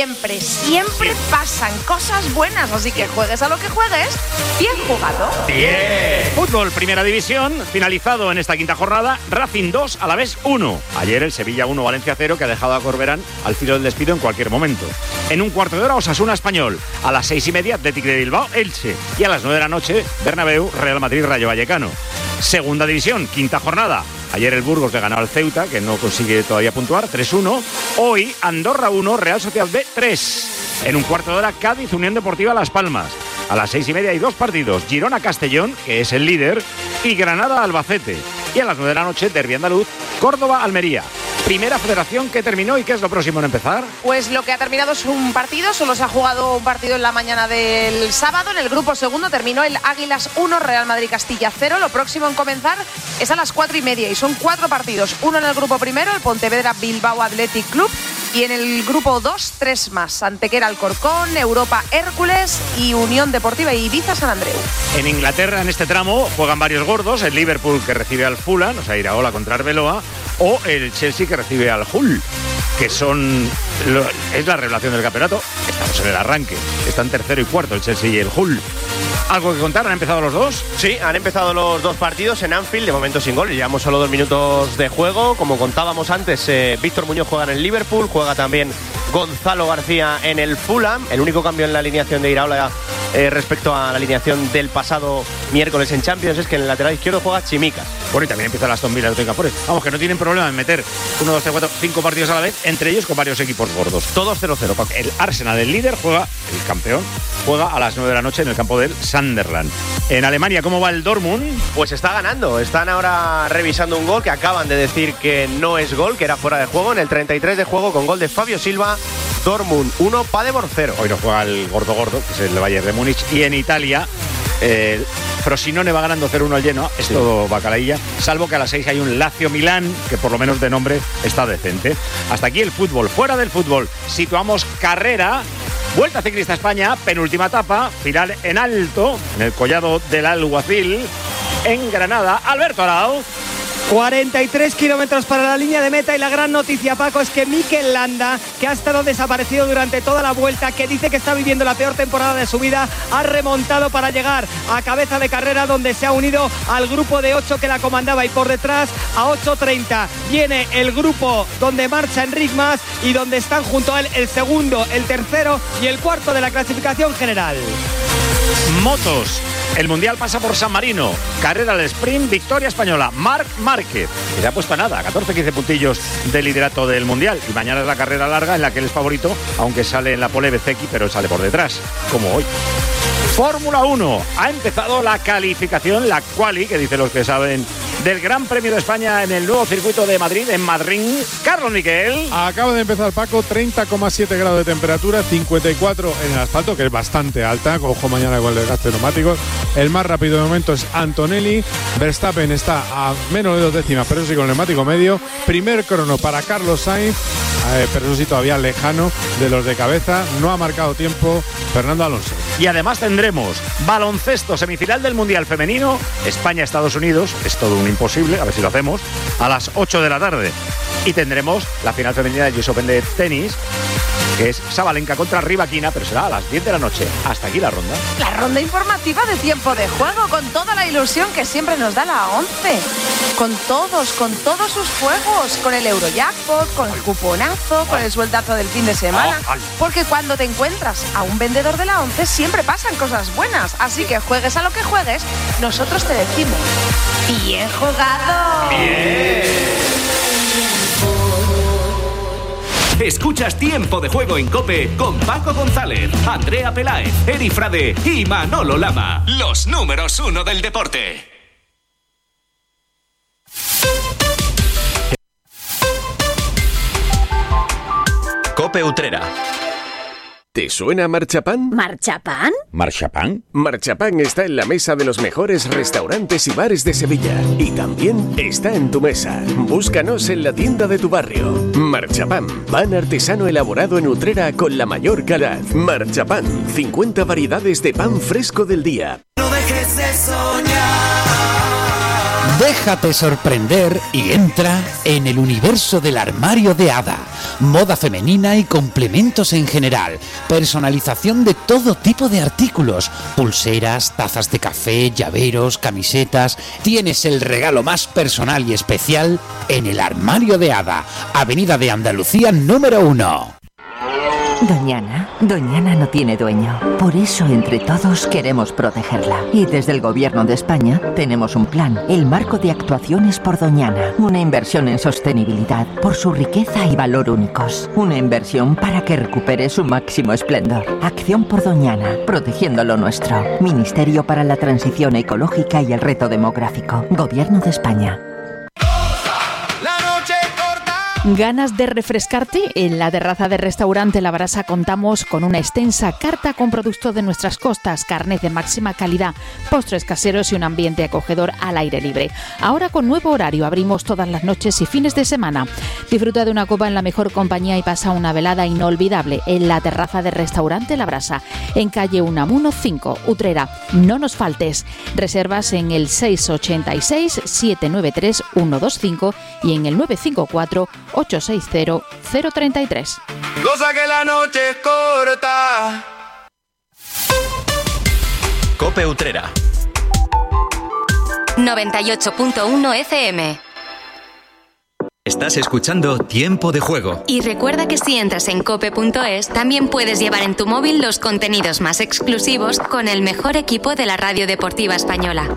pasan cosas buenas, así que juegues a lo que juegues, bien jugado.
Bien. Fútbol, primera división, finalizado en esta quinta jornada, Racing 2, Alavés 1. Ayer el Sevilla 1, Valencia 0, que ha dejado a Corberán al filo del despido en cualquier momento. En un cuarto de hora, Osasuna Español. A las 6:30, Athletic de Bilbao, Elche. Y a las 9 de la noche, Bernabéu, Real Madrid, Rayo Vallecano. Segunda división, quinta jornada. Ayer el Burgos le ganó al Ceuta, que no consigue todavía puntuar, 3-1. Hoy, Andorra 1, Real Sociedad B 3. En un cuarto de hora, Cádiz, Unión Deportiva Las Palmas. A las 6:30 hay 2 partidos. Girona-Castellón, que es el líder, y Granada-Albacete. Y a las 9 de la noche, Derbi andaluz, Córdoba-Almería. Primera federación que terminó, ¿y qué es lo próximo en empezar?
Pues lo que ha terminado es un partido, solo se ha jugado un partido en la mañana del sábado. En el grupo segundo terminó el Águilas 1, Real Madrid Castilla 0. Lo próximo en comenzar es a las 4:30 y son 4 partidos. Uno en el grupo primero, el Pontevedra Bilbao Athletic Club, Y en el grupo 2, 3 más. Antequera Alcorcón, Europa Hércules y Unión Deportiva Ibiza San Andreu.
En Inglaterra, en este tramo, juegan varios gordos. El Liverpool, que recibe al Fulham, o sea, Iraola contra Arbeloa, o el Chelsea, que recibe al Hull, que es la revelación del campeonato. Estamos en el arranque. Están tercero y cuarto el Chelsea y el Hull. ¿Algo que contar? ¿Han empezado los dos?
Sí, han empezado los dos partidos en Anfield, de momento sin gol. Llevamos solo 2 minutos de juego. Como contábamos antes, Víctor Muñoz juega en el Liverpool, juega también Gonzalo García en el Fulham. El único cambio en la alineación de Iraola respecto a la alineación del pasado miércoles en Champions es que en el lateral izquierdo juega Chimicas.
Bueno, y también empieza el Aston Villa de Nottingham Forest. Vamos, que no tienen problema en meter 1, 2, 3, 4, 5 partidos a la vez, entre ellos con varios equipos gordos.
Todos 0-0, Paco.
El Arsenal, el líder, el campeón, juega a las 9 de la noche en el campo del Sunderland. En Alemania, ¿cómo va el Dortmund?
Pues está ganando. Están ahora revisando un gol que acaban de decir que no es gol, que era fuera de juego. En el 33 de juego, con gol de Fabio Silva, Dortmund 1, Paderborn 0.
Hoy no juega el gordo, que es el Bayern de Múnich. Y en Italia, Frosinone va ganando 0-1 al Genoa. Es todo bacalailla, salvo que a las 6 hay un Lazio-Milán, que por lo menos de nombre está decente. Hasta aquí el fútbol. Fuera del fútbol, situamos carrera. Vuelta Ciclista España, penúltima etapa, final en alto, en el Collado del Alguacil, en Granada. Alberto Arau.
43 kilómetros para la línea de meta y la gran noticia, Paco, es que Mikel Landa, que ha estado desaparecido durante toda la vuelta, que dice que está viviendo la peor temporada de su vida, ha remontado para llegar a cabeza de carrera, donde se ha unido al grupo de 8 que la comandaba, y por detrás a 8:30 viene el grupo donde marcha Enric Mas y donde están junto a él el segundo, el tercero y el cuarto de la clasificación general.
Motos. El Mundial pasa por San Marino. Carrera al sprint, victoria española. Marc Márquez, que se ha puesto a nada, 14-15 puntillos de liderato del Mundial. Y mañana es la carrera larga en la que él es favorito, aunque sale en la pole Bezzecchi, pero sale por detrás, como hoy. Fórmula 1. Ha empezado la calificación, la quali, que dicen los que saben, del Gran Premio de España en el nuevo circuito de Madrid, en Madrid. Carlos Miquel.
Acaba de empezar, Paco, 30,7 grados de temperatura, 54 en el asfalto, que es bastante alta. Ojo mañana con el desgaste de neumáticos. El más rápido de momento es Antonelli. Verstappen está a menos de 2 décimas, pero eso sí, con el neumático medio. Primer crono para Carlos Sainz, pero eso sí, todavía lejano de los de cabeza. No ha marcado tiempo Fernando Alonso.
Y además tendremos baloncesto, semifinal del Mundial Femenino, España-Estados Unidos, es todo un imposible, a ver si lo hacemos, a las 8 de la tarde. Y tendremos la final femenina del US Open de tenis, que es Sabalenka contra Rybakina, pero será a las 10 de la noche. Hasta aquí la ronda.
La ronda informativa de tiempo de juego, con toda la ilusión que siempre nos da la 11. Con todos sus juegos, con el Eurojackpot, con el cuponazo, con el sueldazo del fin de semana. Porque cuando te encuentras a un vendedor de la 11 siempre pasan cosas buenas. Así que juegues a lo que juegues, nosotros te decimos: ¡bien jugado!
¡Bien! Escuchas Tiempo de Juego en COPE con Paco González, Andrea Peláez, Eri Frade y Manolo Lama. Los números 1 del deporte.
COPE Utrera. ¿Te suena Marchapán?
¿Marchapán?
¿Marchapán?
Marchapán está en la mesa de los mejores restaurantes y bares de Sevilla. Y también está en tu mesa. Búscanos en la tienda de tu barrio. Marchapán, pan artesano elaborado en Utrera con la mayor calidad. Marchapán, 50 variedades de pan fresco del día.
No dejes de soñar.
Déjate sorprender y entra en el universo del armario de Ada. Moda femenina y complementos en general. Personalización de todo tipo de artículos. Pulseras, tazas de café, llaveros, camisetas. Tienes el regalo más personal y especial en el armario de Ada. Avenida de Andalucía número 1.
Doñana no tiene dueño. Por eso entre todos queremos protegerla. Y desde el Gobierno de España tenemos un plan, el Marco de Actuaciones por Doñana. Una inversión en sostenibilidad por su riqueza y valor únicos. Una inversión para que recupere su máximo esplendor. Acción por Doñana, protegiendo lo nuestro. Ministerio para la Transición Ecológica y el Reto Demográfico. Gobierno de España.
¿Ganas de refrescarte? En la terraza del restaurante La Brasa contamos con una extensa carta con productos de nuestras costas, carnes de máxima calidad, postres caseros y un ambiente acogedor al aire libre. Ahora con nuevo horario, abrimos todas las noches y fines de semana. Disfruta de una copa en la mejor compañía y pasa una velada inolvidable en la terraza del restaurante La Brasa, en calle Unamuno 5, Utrera. No nos faltes. Reservas en el 686-793-125 y en el 954-860-033.
Goza que la noche es corta.
Cope Utrera
98.1 FM.
Estás escuchando Tiempo de Juego.
Y recuerda que si entras en cope.es, también puedes llevar en tu móvil los contenidos más exclusivos con el mejor equipo de la radio deportiva española.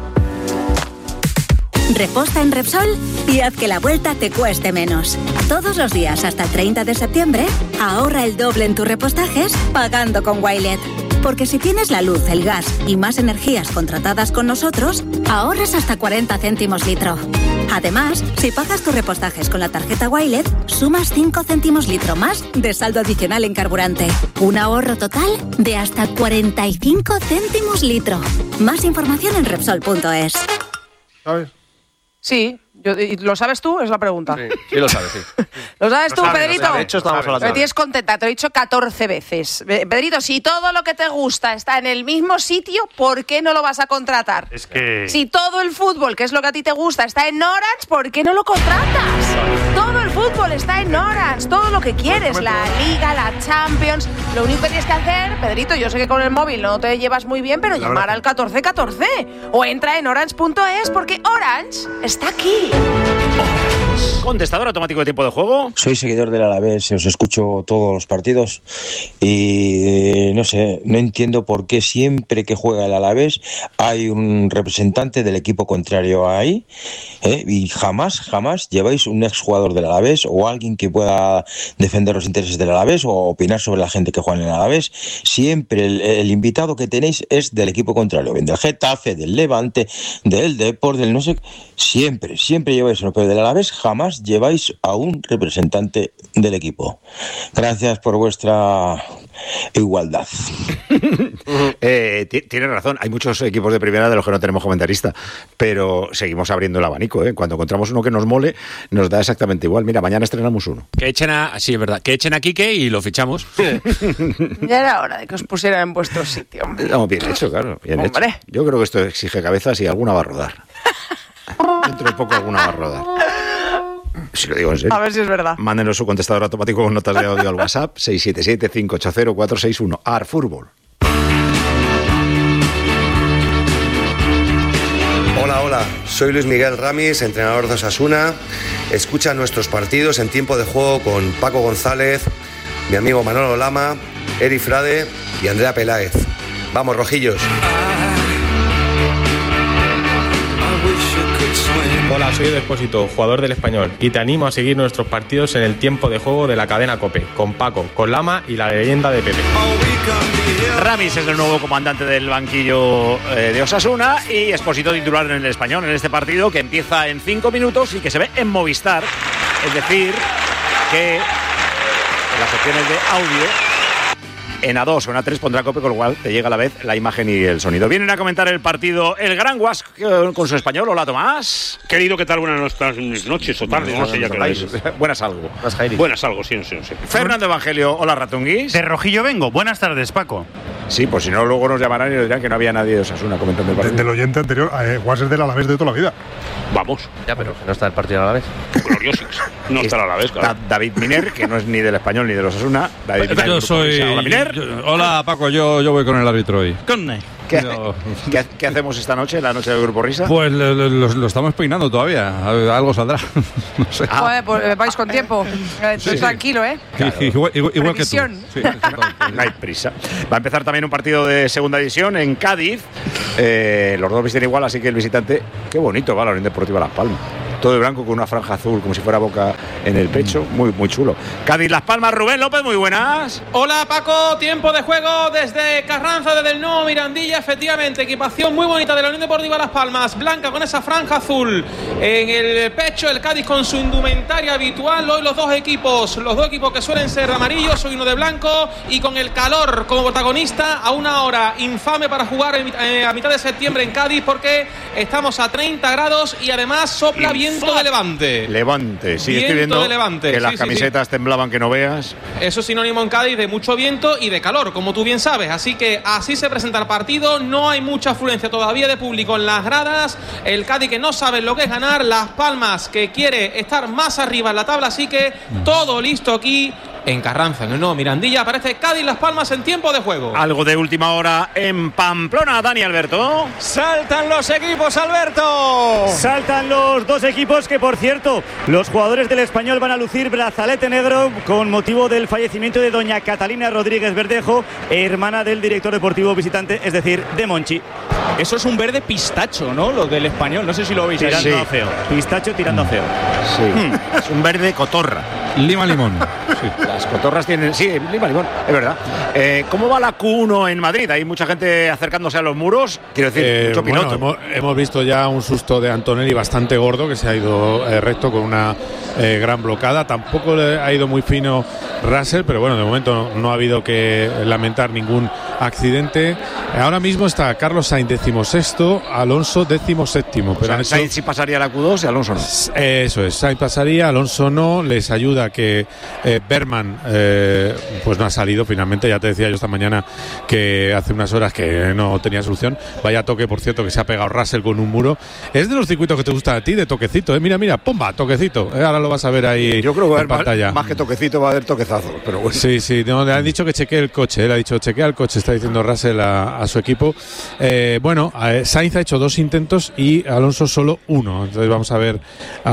Reposta en Repsol y haz que la vuelta te cueste menos. Todos los días hasta el 30 de septiembre, ahorra el doble en tus repostajes pagando con Wilet. Porque si tienes la luz, el gas y más energías contratadas con nosotros, ahorras hasta 40 céntimos litro. Además, si pagas tus repostajes con la tarjeta Wilet, sumas 5 céntimos litro más de saldo adicional en carburante. Un ahorro total de hasta 45 céntimos litro. Más información en Repsol.es.
¿Sabes?
Sí. ¿Lo sabes tú? Es la pregunta.
Sí lo sabes, sí.
¿Lo sabes tú, Pedrito?
De hecho, estamos hablando.
Me tienes contenta, te lo he dicho 14 veces. Pedrito, si todo lo que te gusta está en el mismo sitio, ¿por qué no lo vas a contratar?
Es que...
Si todo el fútbol, que es lo que a ti te gusta, está en Orange, ¿por qué no lo contratas? Todo el fútbol está en Orange, todo lo que quieres, la Liga, la Champions. Lo único que tienes que hacer, Pedrito, yo sé que con el móvil no te llevas muy bien, pero llamar al 1414 o entra en orange.es porque Orange está aquí.
Contestador automático de tiempo de juego.
Soy seguidor del Alavés, os escucho todos los partidos y no sé, no entiendo por qué siempre que juega el Alavés hay un representante del equipo contrario ahí, y jamás lleváis un exjugador del Alavés o alguien que pueda defender los intereses del Alavés o opinar sobre la gente que juega en el Alavés. Siempre el invitado que tenéis es del equipo contrario, bien del Getafe, del Levante, del Depor, del no sé, siempre lleváis uno, pero del Alavés jamás lleváis a un representante del equipo. Gracias por vuestra igualdad.
Tienes razón, hay muchos equipos de primera de los que no tenemos comentarista, pero seguimos abriendo el abanico, ¿eh? Cuando encontramos uno que nos mole, nos da exactamente igual. Mira, mañana estrenamos uno.
Sí, es verdad, que echen a Quique y lo fichamos.
Ya era hora de que os pusieran en vuestro sitio.
No, bien hecho, claro, bien hecho. Yo creo que esto exige cabezas y alguna va a rodar. Dentro de poco alguna va a rodar. Si lo digo en serio.
A ver si es verdad.
Mándenos su contestador automático con notas de audio al WhatsApp 677-580-461. Arfútbol.
Hola, soy Luis Miguel Ramis, entrenador de Osasuna. Escucha nuestros partidos en tiempo de juego con Paco González, mi amigo Manolo Lama, Eri Frade y Andrea Peláez. Vamos, rojillos.
Hola, soy Despósito, jugador del Español, y te animo a seguir nuestros partidos en el tiempo de juego de la cadena COPE, con Paco, con Lama y la leyenda de Pepe.
Ramis es el nuevo comandante del banquillo de Osasuna y Expósito titular en el Español en este partido que empieza en 5 minutos y que se ve en Movistar. Es decir, que en las opciones de audio en A2 o en A3 pondrá COPE, con lo cual te llega a la vez la imagen y el sonido. Vienen a comentar el partido el Gran Guas con su Español. Hola, Tomás.
Querido, ¿qué tal? Buenas noches o tardes, no sé ya qué hora es.
Buenas algo.
Buenas algo, sí, no sé.
Fernando Evangelio, hola, Ratunguis.
De Rojillo vengo. Buenas tardes, Paco.
Sí, pues si no, luego nos llamarán y nos dirán que no había nadie de Osasuna comentando el partido.
Del oyente anterior, Guas es del Alavés de toda la vida.
Vamos.
Ya, pero no está el partido a la vez.
Gloriosix. No está a la vez, claro.
David Miner, que no es ni del Español ni de los Osasuna. David Miner,
yo soy...
Hola, Miner.
Hola, Paco, yo voy con el árbitro hoy.
¿Qué hacemos esta noche, la noche del Grupo Risa?
Pues lo estamos peinando todavía. Algo saldrá. No sé.
Joder, pues vais con tiempo. Tranquilo, ¿eh?
Claro. Igual que tú. Sí,
no hay prisa. Va a empezar también un partido de segunda división en Cádiz. Los dos visten igual, así que el visitante... Qué bonito va la Unión Deportiva Las Palmas. todo de blanco con una franja azul, como si fuera Boca en el pecho. Muy, muy chulo. Cádiz Las Palmas, Rubén López, muy buenas.
Hola Paco, tiempo de juego desde Carranza, desde el nuevo Mirandilla. Efectivamente, equipación muy bonita de la Unión Deportiva Las Palmas, blanca con esa franja azul en el pecho. El Cádiz con su indumentaria habitual. Hoy los dos equipos que suelen ser amarillos, hoy uno de blanco, y con el calor como protagonista a una hora infame para jugar a mitad de septiembre en Cádiz, porque estamos a 30 grados y además sopla viento de levante.
Sí, estoy viendo
de levante.
que las camisetas temblaban que no veas.
Eso es sinónimo en Cádiz de mucho viento y de calor, como tú bien sabes. Así que así se presenta el partido. No hay mucha afluencia todavía de público en las gradas. El Cádiz que no sabe lo que es ganar. Las Palmas que quiere estar más arriba en la tabla. Así que todo listo aquí en Carranza, en el nuevo Mirandilla. Aparece Cádiz Las Palmas en tiempo de juego.
Algo de última hora en Pamplona, Dani Alberto.
Saltan los equipos, Alberto. Saltan los dos equipos que, por cierto, los jugadores del Español van a lucir brazalete negro con motivo del fallecimiento de doña Catalina Rodríguez Verdejo, hermana del director deportivo visitante, es decir, de Monchi.
Eso es un verde pistacho, ¿no? Lo del Español, no sé si lo veis.
Tirando a feo. Pistacho tirando a feo.
Sí. Es un verde cotorra.
Lima limón.
Sí. Las cotorras tienen... Sí, lima limón, es verdad. ¿Cómo va la Q1 en Madrid? ¿Hay mucha gente acercándose a los muros? Quiero decir, mucho piloto.
Bueno, hemos visto ya un susto de Antonelli bastante gordo, que se ha ido recto con una gran blocada. Tampoco le ha ido muy fino Russell, pero bueno, de momento no ha habido que lamentar ningún accidente. Ahora mismo está Carlos Sainz 16º, Alonso 17º. Pero
Sainz sí pasaría a la Q2 y Alonso no.
Eso es, Sainz pasaría, Alonso no. Les ayuda que Berman pues no ha salido finalmente. Ya te decía yo esta mañana que hace unas horas que no tenía solución. Vaya toque, por cierto, que se ha pegado Russell con un muro. Es de los circuitos que te gustan a ti, de toquecito. Mira, pomba, toquecito. Ahora lo vas a ver ahí.
Yo creo que
en pantalla.
Más que toquecito va a haber toquezazo. Pero bueno.
Sí, no, le han dicho que chequee el coche. Él ha dicho chequea el coche, está diciendo Russell a su equipo. Sainz ha hecho 2 intentos y Alonso solo 1. Entonces vamos a ver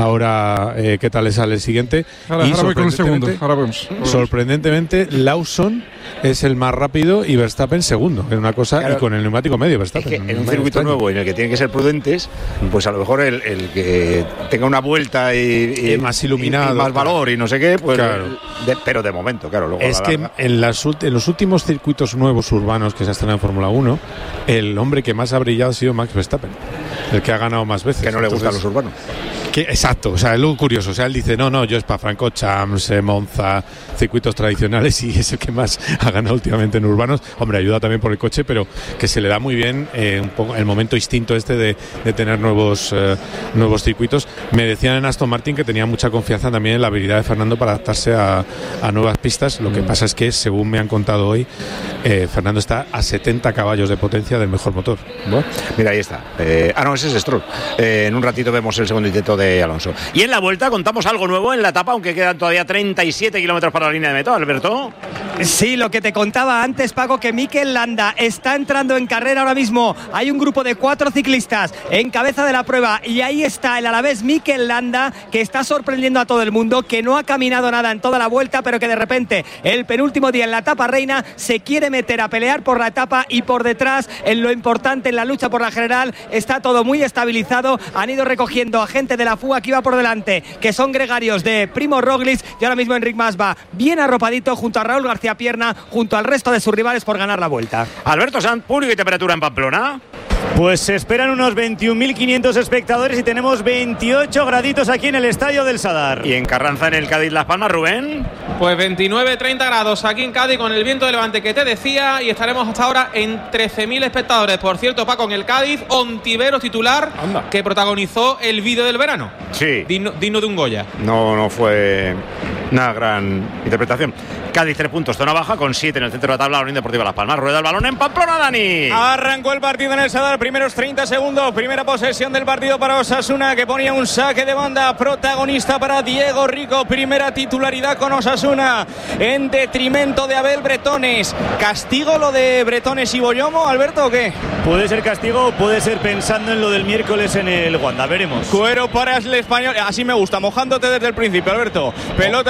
ahora qué tal le sale el siguiente.
Ahora voy con el segundo.
Sorprendentemente, Lawson es el más rápido y Verstappen segundo, que es una cosa, claro, y con el neumático medio Verstappen.
Es que en un circuito nuevo en el que tienen que ser prudentes, pues a lo mejor el que tenga una vuelta y
más iluminado,
y más valor y no sé qué, pues claro. Pero de momento, claro. Luego
es que en los últimos circuitos nuevos urbanos que se ha estrenado en Fórmula 1, el hombre que más ha brillado ha sido Max Verstappen, el que ha ganado más veces.
Que no le gustan los urbanos.
Exacto, o sea, es lo curioso. O sea, él dice, no, yo Spa-Francorchamps, Monza, circuitos tradicionales, y es el que más ha ganado últimamente en urbanos. Hombre, ayuda también por el coche, pero que se le da muy bien un poco el momento instinto este de tener nuevos circuitos. Me decían en Aston Martin que tenía mucha confianza también en la habilidad de Fernando para adaptarse a nuevas pistas. Lo que pasa es que, según me han contado hoy, Fernando está a 70 caballos de potencia del mejor motor.
Bueno, mira, ahí está. Ese es Stroll. En un ratito vemos el segundo intento de Alonso. Y en la vuelta contamos algo nuevo en la etapa, aunque quedan todavía 37 kilómetros para la línea de meta, Alberto.
Sí, lo que te contaba antes, Paco, que Mikel Landa está entrando en carrera ahora mismo. Hay un grupo de 4 ciclistas en cabeza de la prueba y ahí está el alavés Mikel Landa, que está sorprendiendo a todo el mundo, que no ha caminado nada en toda la vuelta, pero que de repente el penúltimo día en la etapa reina se quiere meter a pelear por la etapa, y por detrás, en lo importante, en la lucha por la general, está todo muy estabilizado. Han ido recogiendo a gente de la fuga que iba por delante, que son gregarios de Primo Roglic, y ahora mismo Enric Mas va bien arropadito junto a Raúl García Pierna, junto al resto de sus rivales por ganar la vuelta.
Alberto Sanz, público y temperatura en Pamplona.
Pues se esperan unos 21.500 espectadores y tenemos 28 graditos aquí en el Estadio del Sadar.
¿Y en Carranza, en el Cádiz Las Palmas, Rubén?
Pues 29-30 grados aquí en Cádiz con el viento de levante que te decía, y estaremos hasta ahora en 13.000 espectadores. Por cierto, Paco, en el Cádiz, Ontiveros titular. Anda. Que protagonizó el vídeo del verano.
Sí.
Digno de un Goya.
No fue una gran interpretación. Cádiz 3 puntos, zona baja, con 7 en el centro de la tabla, la Unión Deportiva Las Palmas. Rueda el balón en Pamplona, Dani.
Arrancó el partido en el Sadar, primeros 30 segundos, primera posesión del partido para Osasuna, que ponía un saque de banda, protagonista para Diego Rico, primera titularidad con Osasuna, en detrimento de Abel Bretones. ¿Castigo lo de Bretones y Boyomo, Alberto, o qué? Puede ser castigo, puede ser pensando en lo del miércoles en el Wanda, veremos. Cuero para el Español, así me gusta, mojándote desde el principio, Alberto. Pelota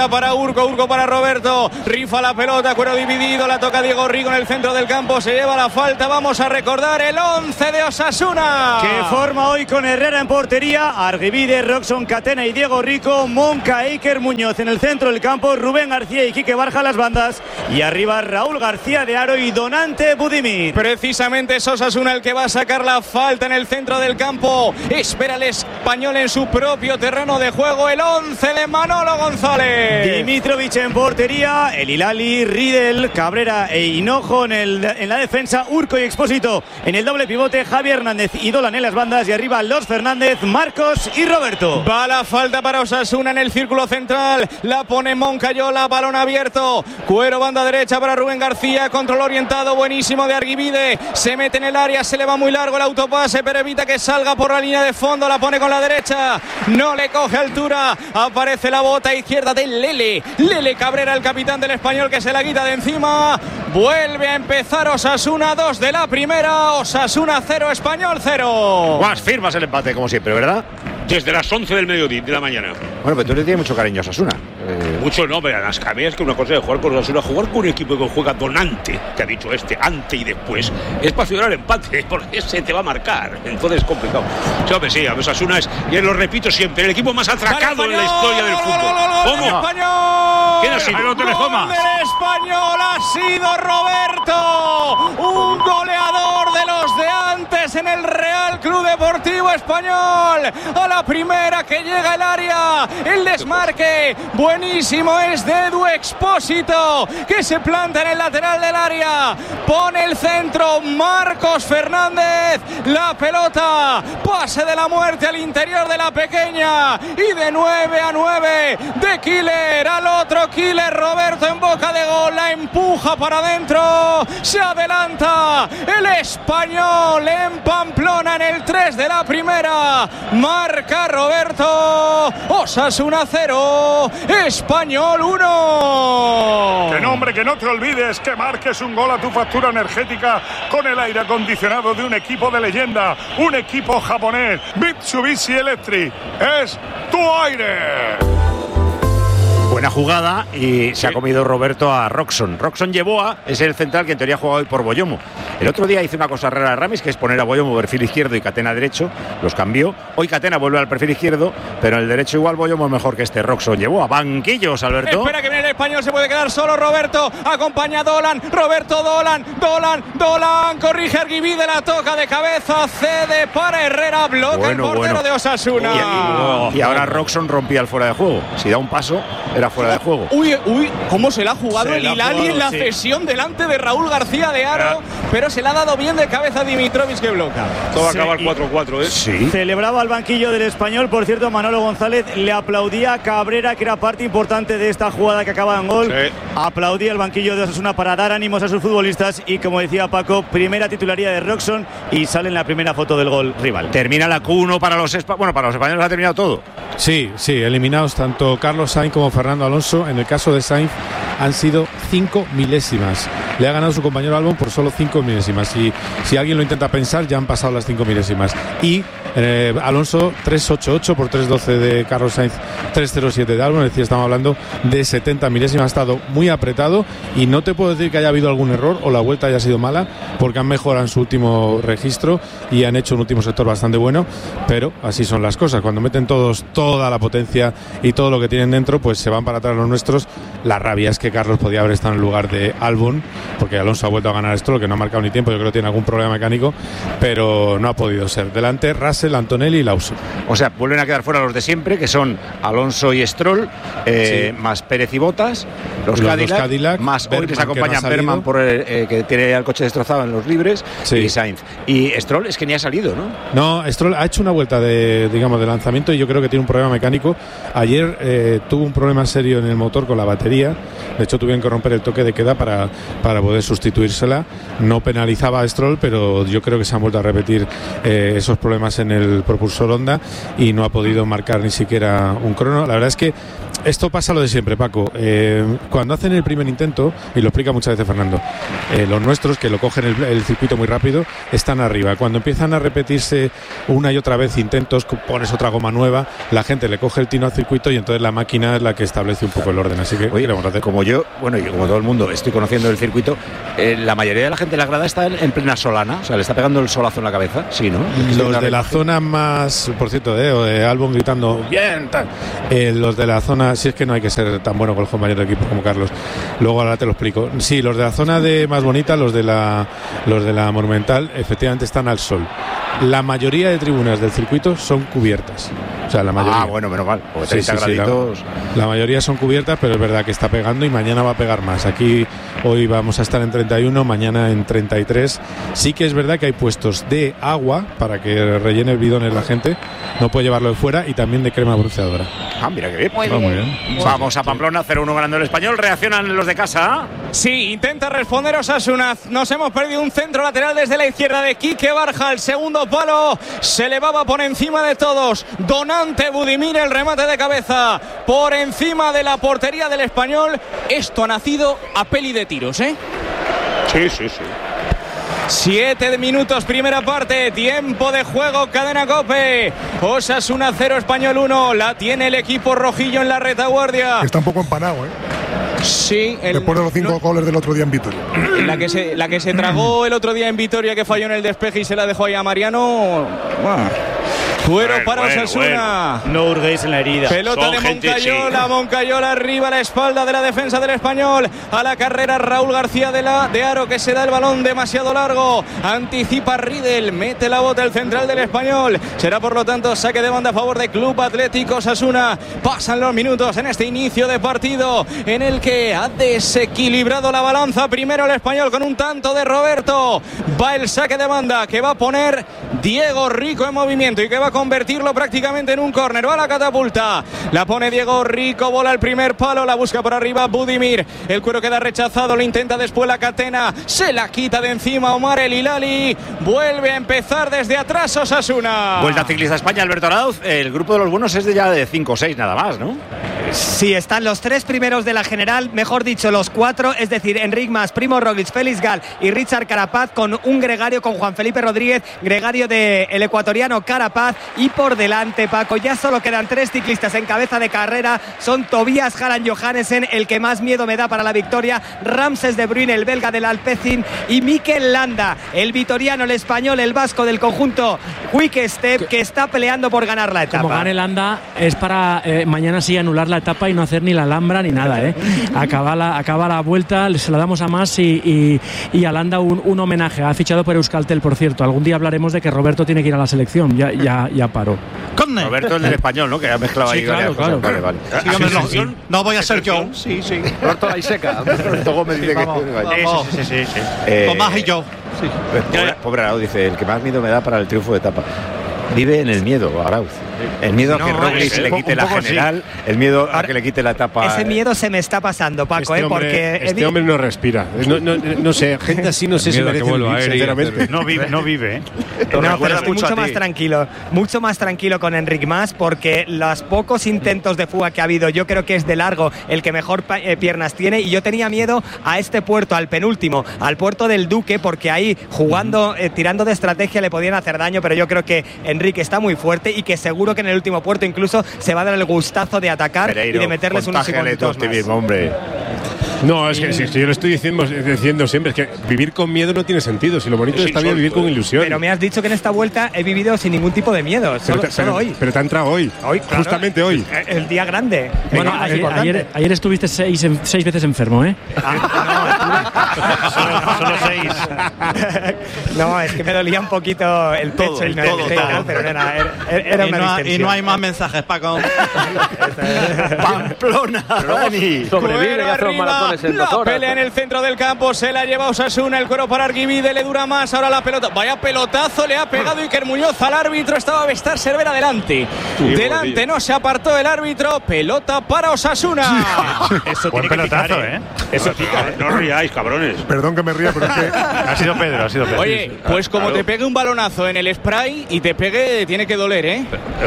falta para Urco para Roberto. Rifa la pelota, cuero dividido, la toca Diego Rico en el centro del campo, se lleva la falta. Vamos a recordar el 11 de Osasuna.
Que forma hoy con Herrera en portería, Argivide, Roxon, Catena y Diego Rico, Monca, Iker Muñoz en el centro del campo, Rubén García y Quique Barja a las bandas, y arriba Raúl García de Aro y Donante Budimir.
Precisamente es Osasuna el que va a sacar la falta en el centro del campo. Espera el español en su propio terreno de juego, el 11 de Manolo González.
Dimitrovic en portería, el Hilali, Riedel, Cabrera e Hinojo en la defensa, Urco y Expósito en el doble pivote, Javi Hernández y Dolan en las bandas, y arriba Los Fernández, Marcos y Roberto.
Va la falta para Osasuna en el círculo central, la pone Moncayola, balón abierto, cuero banda derecha para Rubén García, control orientado buenísimo de Argivide, se mete en el área, se le va muy largo el autopase, pero evita que salga por la línea de fondo, la pone con la derecha, no le coge altura, aparece la bota izquierda de Lele Cabrera, el capitán del Español, que se la quita de encima. Vuelve a empezar Osasuna, 2 de la primera, Osasuna 0, Español 0.
Más firmas el empate, como siempre, ¿verdad?
Desde las 11 del mediodía de la mañana.
Bueno, pero tú le tienes mucho cariño a Osasuna.
Mucho no, pero las cabezas que una cosa de jugar con Osasuna, jugar con un equipo que juega donante, que ha dicho ante y después, es para aficionar el empate, porque se te va a marcar. Entonces es complicado. Sí, Osasuna es, y lo repito siempre, el equipo más atracado en la historia del fútbol.
¿Cómo? ¿Quién ha sido?
Gol del
Español ha sido Roberto, un goleador de los de antes en el Real Club Deportivo Español. A la primera que llega el área, el desmarque buenísimo es de Edu Expósito, que se planta en el lateral del área, pone el centro Marcos Fernández, la pelota, pase de la muerte al interior de la pequeña, y de 9-9 de Killer al otro Killer, Roberto en boca de gol, la empuja para adentro, se adelanta el Español en Pamplona en el 3 de la primera, marca Roberto, Osasuna 0, Español 1.
Que nombre, que no te olvides que marques un gol a tu factura energética con el aire acondicionado de un equipo de leyenda, un equipo japonés, Mitsubishi Electric, es tu aire.
Buena jugada y se ha comido Roberto a Roxon. Roxon Yeboah es el central que en teoría ha jugado hoy por Boyomo. El otro día hizo una cosa rara a Ramis, que es poner a Boyomo perfil izquierdo y Catena derecho. Los cambió. Hoy Catena vuelve al perfil izquierdo, pero en el derecho igual Boyomo es mejor que este Roxon Yeboah. Banquillos, Alberto.
Espera que viene el español, se puede quedar solo Roberto. Acompaña a Dolan. Roberto Dolan. Corrige Argivide, la toca de cabeza. Cede para Herrera. Bloca el portero de Osasuna.
Y ahora Roxon rompía el fuera de juego. Si da un paso, era fuera de juego.
Uy, cómo se la ha jugado el Hilali en la cesión delante de Raúl García de Aro, pero se la ha dado bien de cabeza a Dimitrovic, que bloca.
Todo va a acabar 4-4, ¿eh?
Sí.
Celebraba al banquillo del Español, por cierto, Manolo González le aplaudía a Cabrera, que era parte importante de esta jugada que acaba en gol. Sí. Aplaudía el banquillo de Osasuna para dar ánimos a sus futbolistas, y como decía Paco, primera titularidad de Roxon y sale en la primera foto del gol rival.
Termina la Q1 para los españoles, ha terminado todo.
Sí, eliminados tanto Carlos Sainz como Fernando Alonso. En el caso de Sainz han sido 5 milésimas. Le ha ganado su compañero Albon por solo 5 milésimas. Y si alguien lo intenta pensar, ya han pasado las 5 milésimas. Y Alonso 3.88 por 3.12 de Carlos Sainz, 3.07 de Albon. Es decir, estamos hablando de 70 milésimas. Ha estado muy apretado y no te puedo decir que haya habido algún error o la vuelta haya sido mala, porque han mejorado en su último registro y han hecho un último sector bastante bueno, pero así son las cosas. Cuando meten toda la potencia y todo lo que tienen dentro, pues se van para atrás los nuestros. La rabia es que Carlos podía haber estado en el lugar de Albon, porque Alonso ha vuelto a ganar esto, lo que no ha marcado ni tiempo. Yo creo que tiene algún problema mecánico, pero no ha podido ser. Delante Russell, Antonelli y Lawson.
O sea, vuelven a quedar fuera los de siempre, que son Alonso y Stroll, más Pérez y Botas, los Cadillac, más Berman, hoy les acompañan Berman que tiene el coche destrozado en los libres, y Sainz. Y Stroll es que ni ha salido, ¿no?
No, Stroll ha hecho una vuelta de lanzamiento y yo creo que tiene un problema mecánico. Ayer tuvo un problema serio en el motor con la batería. De hecho, tuvieron que romper el toque de queda para poder sustituírsela. No penalizaba a Stroll, pero yo creo que se han vuelto a repetir esos problemas en el propulsor Honda y no ha podido marcar ni siquiera un crono. La verdad es que Esto pasa lo de siempre, Paco. Cuando hacen el primer intento, y lo explica muchas veces Fernando, los nuestros, que lo cogen el circuito muy rápido, están arriba. Cuando empiezan a repetirse una y otra vez intentos, pones otra goma nueva, la gente le coge el tino al circuito y entonces la máquina es la que establece un poco el orden. Así que,
oye, como yo, bueno, y como todo el mundo estoy conociendo el circuito, la mayoría de la gente de la grada está en plena solana, o sea, le está pegando el solazo en la cabeza, sí, ¿no?
Los de la zona más, por cierto, Albon gritando, bien, tal. Los de la zona, si es que no hay que ser tan bueno con el compañero de equipo como Carlos, luego ahora te lo explico. Sí, los de la zona de más bonita, los de la Monumental, efectivamente están al sol. La mayoría de tribunas del circuito son cubiertas. O sea, la mayoría.
Bueno, menos mal.
Sí, la mayoría son cubiertas, pero es verdad que está pegando y mañana va a pegar más. Aquí hoy vamos a estar en 31, mañana en 33. Sí que es verdad que hay puestos de agua para que rellene bidones la gente. No puede llevarlo de fuera, y también de crema bronceadora.
Mira qué bien.
Muy bien.
Vamos a Pamplona, 0-1 ganando el Español. ¿Reaccionan los de casa?
Sí, intenta responder Osasuna. Nos hemos perdido un centro lateral desde la izquierda de Quique Barja. El segundo palo se elevaba por encima de todos. Donante Budimir, el remate de cabeza por encima de la portería del Español. Esto ha nacido a peli de tiros, ¿eh?
Sí.
7 minutos, primera parte, tiempo de juego, Cadena COPE. Osasuna 0, Español 1. La tiene el equipo rojillo en la retaguardia.
Está un poco empanado, ¿eh?
Sí.
Después de los 5 goles del otro día en Vitoria.
La que se tragó el otro día en Vitoria, que falló en el despeje y se la dejó ahí a Mariano. Fuero para Osasuna.
No hurguéis en la herida.
Pelota de Moncayola. Moncayola arriba a la espalda de la defensa del Español. A la carrera Raúl García de Aro, que se da el balón demasiado largo. Anticipa Riedel. Mete la bota el central del Español. Será por lo tanto saque de banda a favor de Club Atlético Osasuna. Pasan los minutos en este inicio de partido en el que ha desequilibrado la balanza. Primero el Español con un tanto de Roberto. Va el saque de banda que va a poner Diego Rico en movimiento y que va a convertirlo prácticamente en un córner. Va la catapulta, la pone Diego Rico, bola al primer palo, la busca por arriba Budimir, el cuero queda rechazado, lo intenta después la Catena, se la quita de encima Omar El Hilali, vuelve a empezar desde atrás Osasuna.
Vuelta ciclista España, Alberto Arauz. El grupo de los buenos es ya de 5 o 6 nada más, ¿no?
Sí, están los 3 primeros de la general, mejor dicho, los 4, es decir, Enric Mas, Primo Roglic, Félix Gal y Richard Carapaz, con un gregario con Juan Felipe Rodríguez, gregario del ecuatoriano Carapaz, y por delante, Paco, ya solo quedan 3 ciclistas en cabeza de carrera, son Tobias Harald Johannessen, el que más miedo me da para la victoria, Ramses de Bruyne, el belga del Alpecin, y Mikel Landa, el vitoriano, el español, el vasco del conjunto Quick Step, que está peleando por ganar la etapa.
Como gane Landa es para mañana sí anular la etapa y no hacer ni la Alhambra ni nada, ¿eh? Acaba la vuelta, se la damos a Mas y a Landa un homenaje. Ha fichado por Euskaltel, por cierto. Algún día hablaremos de que Roberto tiene que ir a la selección. Ya paró.
Roberto, el del español, ¿no? Que ha mezclado ahí.
Claro.
Vale.
No voy a ser yo.
Sí. Roberto la Iseca. Roberto Gómez dice que
sí. Tomás y yo. Sí.
Pobre Arauz, dice, el que más miedo me da para el triunfo de etapa. Vive en el miedo, Arauz. El miedo a que Roglic le quite la general, el miedo a que le quite la etapa.
Ese miedo se me está pasando, Paco,
porque este hombre no respira. No sé, gente así no sé si merece vivir, sinceramente.
No vive.
No, pero estoy mucho más tranquilo con Enric Mas, porque los pocos intentos de fuga que ha habido, yo creo que es de largo el que mejor piernas tiene, y yo tenía miedo a este puerto, al penúltimo, al puerto del Duque, porque ahí jugando, tirando de estrategia le podían hacer daño, pero yo creo que Enric está muy fuerte y que seguro que en el último puerto incluso se va a dar el gustazo de atacar, Pereiro, y de meterles unos segunditos más.
Hombre.
No, es que si yo lo estoy diciendo siempre, es que vivir con miedo no tiene sentido. Si lo bonito está bien vivir con ilusión.
Pero me has dicho que en esta vuelta he vivido sin ningún tipo de miedo, solo hoy.
Pero te ha entrado hoy, claro, justamente hoy.
El día grande.
Bueno, ayer estuviste 6 veces enfermo, ¿eh?
Solo 6.
No, es que me dolía un poquito el pecho y todo. Pero era una distensión.
Y no hay más mensajes, Paco.
Pamplona, Rani.
Sobrevive y hace los maratones en 2 horas. Pelea en el centro del campo, se la lleva Osasuna, el cuero para Argivide, le dura más, ahora la pelota. Vaya pelotazo le ha pegado Iker Muñoz al árbitro, estaba Vestar Cervera delante. Delante no se apartó el árbitro, pelota para Osasuna.
Eso buen pelotazo, ¿eh?
Eso pica, no riáis, cabrones.
Perdón que me ría, pero es que
Ha sido Pedro.
Oye, pues como te pegue un balonazo en el spray y te pegue, tiene que doler, ¿eh?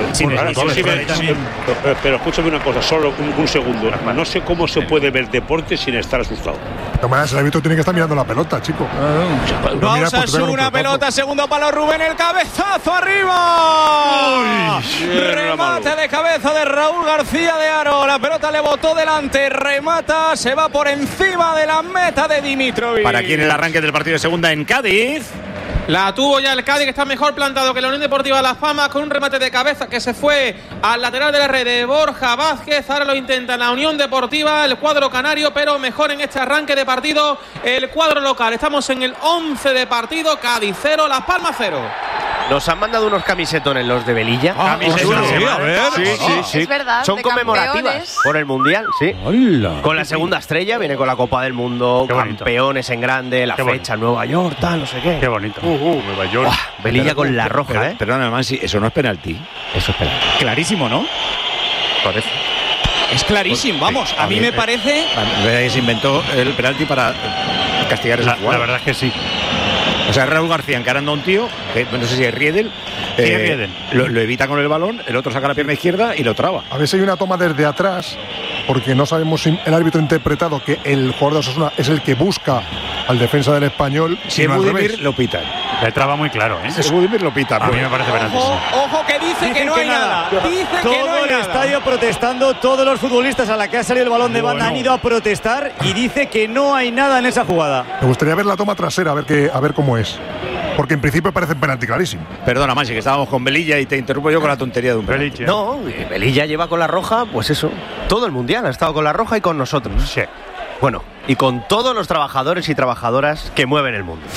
Pero escúchame una cosa, solo un segundo. No sé cómo se puede ver deporte sin estar asustado.
Tomás, el árbitro tiene que estar mirando la pelota, chico.
Vamos a subir una pelota, segundo palo Rubén, el cabezazo arriba. Remate de cabeza de Raúl García de Aro. La pelota le botó delante, remata, se va por encima de la meta de Dimitrovic.
Para quien el arranque del partido de segunda en Cádiz.
La tuvo ya el Cádiz, que está mejor plantado que la Unión Deportiva Las Palmas, con un remate de cabeza que se fue al lateral de la red de Borja Vázquez. Ahora lo intenta la Unión Deportiva, el cuadro canario, pero mejor en este arranque de partido el cuadro local. Estamos en el 11 de partido, Cádiz 0, Las Palmas 0.
Nos han mandado unos camisetones los de Velilla.
Sí. Es verdad,
son
de
conmemorativas
campeones.
por el Mundial, sí.
Hola.
Con la segunda estrella, viene con la Copa del Mundo, campeones en grande, la fecha, Nueva York, tal, no sé qué.
Qué bonito. Nueva York.
Velilla con la roja,
Perdona, Mansi, eso no es penalti.
Eso es penalti.
Clarísimo, ¿no?
Parece.
Es clarísimo, vamos, a mí me parece.
Se inventó el penalti para castigar esa jugada.
La verdad es que sí.
O sea, Raúl García encarando a un tío, que no sé si es Riedel. Lo evita con el balón, el otro saca la pierna izquierda y lo traba.
A ver si hay una toma desde atrás, porque no sabemos si el árbitro ha interpretado que el jugador de Osasuna es el que busca al defensa del Español.
Si es Budimir, lo pitan.
Le traba muy claro, ¿eh?
Si es Budimir, lo pitan.
A mí me parece penalti.
Ojo que dice que no hay nada. Dice
todo
que no hay
el
nada.
estadio protestando, todos los futbolistas a la que ha salido el balón de banda han ido a protestar y dice que no hay nada en esa jugada.
Me gustaría ver la toma trasera, a ver cómo es. Porque en principio parece un penalti clarísimo.
Perdona, Mansi, que estábamos con Velilla y te interrumpo yo con la tontería de un penalti.
No, Velilla lleva con la roja, pues eso. Todo el Mundial ha estado con la roja y con nosotros.
Sí.
Bueno, y con todos los trabajadores y trabajadoras que mueven el mundo.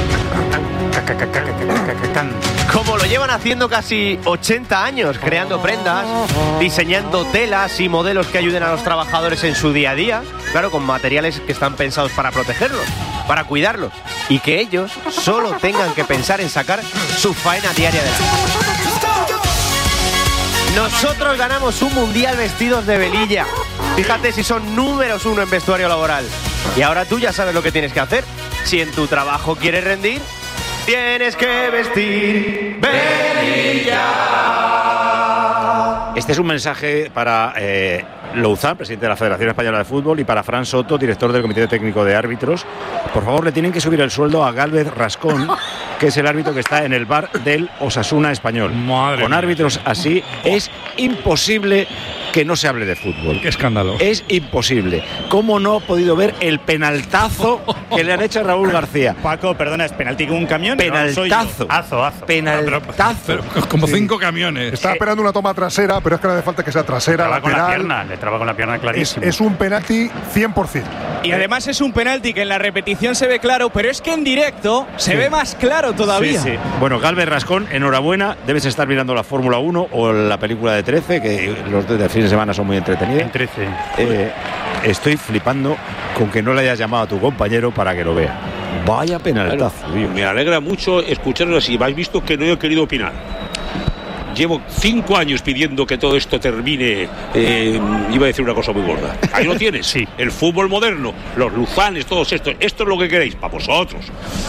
Como lo llevan haciendo casi 80 años, creando prendas, diseñando telas y modelos que ayuden a los trabajadores en su día a día, claro, con materiales que están pensados para protegerlos, para cuidarlos, y que ellos solo tengan que pensar en sacar su faena diaria de la casa. Nosotros ganamos un Mundial vestidos de Velilla. Fíjate si son números 1 en vestuario laboral. Y ahora tú ya sabes lo que tienes que hacer. Si en tu trabajo quieres rendir, tienes que vestir Velilla.
Este es un mensaje para Louzán, presidente de la Federación Española de Fútbol, y para Fran Soto, director del Comité Técnico de Árbitros. Por favor, le tienen que subir el sueldo a Gálvez Rascón, que es el árbitro que está en el bar del Osasuna Español. Con árbitros así es imposible que no se hable de fútbol.
Qué escándalo.
Es imposible. ¿Cómo no ha podido ver el penaltazo que le han hecho a Raúl García?
Paco, perdona, ¿es penalti con un camión?
Penaltazo.
Azo.
Penaltazo.
Como 5 camiones.
Estaba esperando una toma trasera, pero es que no hace falta que sea trasera, lateral.
Le traba con la pierna clarísimo.
Es un penalti 100%.
Y además es un penalti que en la repetición se ve claro, pero es que en directo se ve más claro todavía.
Sí. Bueno, Gálvez Rascón, enhorabuena. Debes estar mirando la Fórmula 1 o la película de 13, que los de fin de semana son muy entretenidos.
En 13.
Estoy flipando con que no le hayas llamado a tu compañero para que lo vea. Vaya penaltazo.
Me alegra mucho escucharlo así. Habéis visto que no he querido opinar. Llevo 5 años pidiendo que todo esto termine. Iba a decir una cosa muy gorda. Ahí lo tienes.
Sí.
El fútbol moderno, los Luzanes, todos estos. Esto es lo que queréis, para vosotros.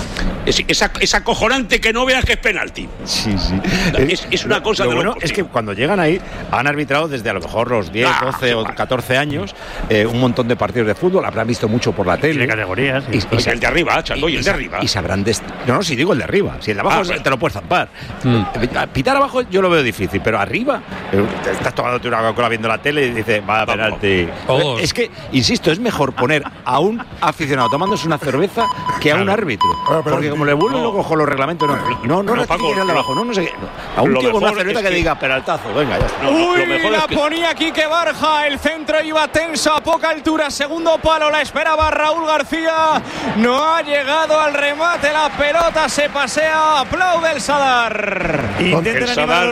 Es acojonante que no veas que es penalti.
Sí.
Es una cosa
lo
de
bueno
locos,
es que cuando llegan ahí han arbitrado desde a lo mejor los 10, 12 o 14 años un montón de partidos de fútbol. Habrán visto mucho por la tele.
De categorías.
Y el de arriba, Chando, y el de arriba.
Y sabrán No, si digo el de arriba. Si el de abajo te lo puedes zampar. Pitar abajo yo lo veo difícil, pero arriba estás tomándote una Coca-Cola viendo la tele y dices, va a penalti. Es que, insisto, es mejor poner a un aficionado tomándose una cerveza que a un árbitro. Porque como le vuelven loco con los reglamentos, no ratifiquen el de abajo, no sé qué. A un tío con una cerveza que diga penaltazo, venga, ya está.
Uy, la ponía Quique Barja, el centro iba tenso a poca altura, segundo palo, la esperaba Raúl García, no ha llegado al remate, la pelota se pasea, aplaude el Sadar.
El Sadar,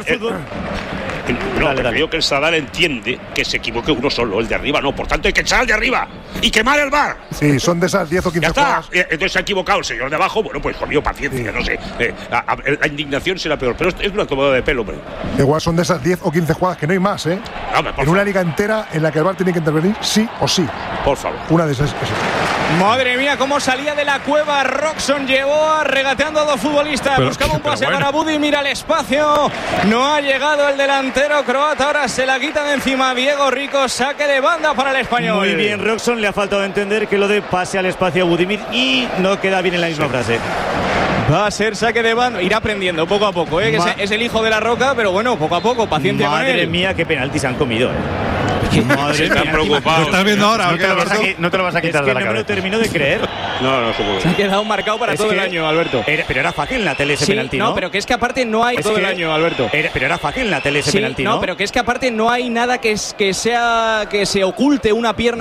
no, pero creo que el Sadar entiende que se equivoque uno solo, el de arriba no, por tanto hay que echar al de arriba. y quemar el bar.
Sí, son de esas 10 o 15
Ya está.
jugadas.
Entonces se ha equivocado el señor de abajo. Bueno, pues conmigo paciencia, no sé. La indignación será peor, pero es una tomada de pelo, hombre.
Igual son de esas 10 o 15 jugadas que no hay más, ¿eh? En una liga entera en la que el VAR tiene que intervenir sí o sí.
Por favor.
Una de esas.
Madre mía, cómo salía de la cueva Roxon, llevó regateando a dos futbolistas, buscaba un pase para Budimir al espacio, no ha llegado el delantero croata, ahora se la quita de encima Diego Rico, saque de banda para el español.
Muy bien, Roxon, le ha faltado entender que lo de pase al espacio a Budimir y no queda bien en la misma frase.
Va a ser saque de banda, irá aprendiendo poco a poco, que es el hijo de la roca, pero bueno, poco a poco, paciencia con él.
Madre mía, qué penalti se han comido,
Madre mía, preocupado.
¿Lo estás viendo ahora?
No te lo vas a quitar de la cabeza. No me lo termino de creer.
No, seguro.
Se ha quedado marcado para todo el año, Alberto.
Pero era fácil en la tele ese penalti, ¿no?
No, pero que es que aparte no hay todo el año, Alberto.
Pero era fácil en la tele ese penalti, ¿no?
No, pero que es que aparte no hay nada que se oculte una pierna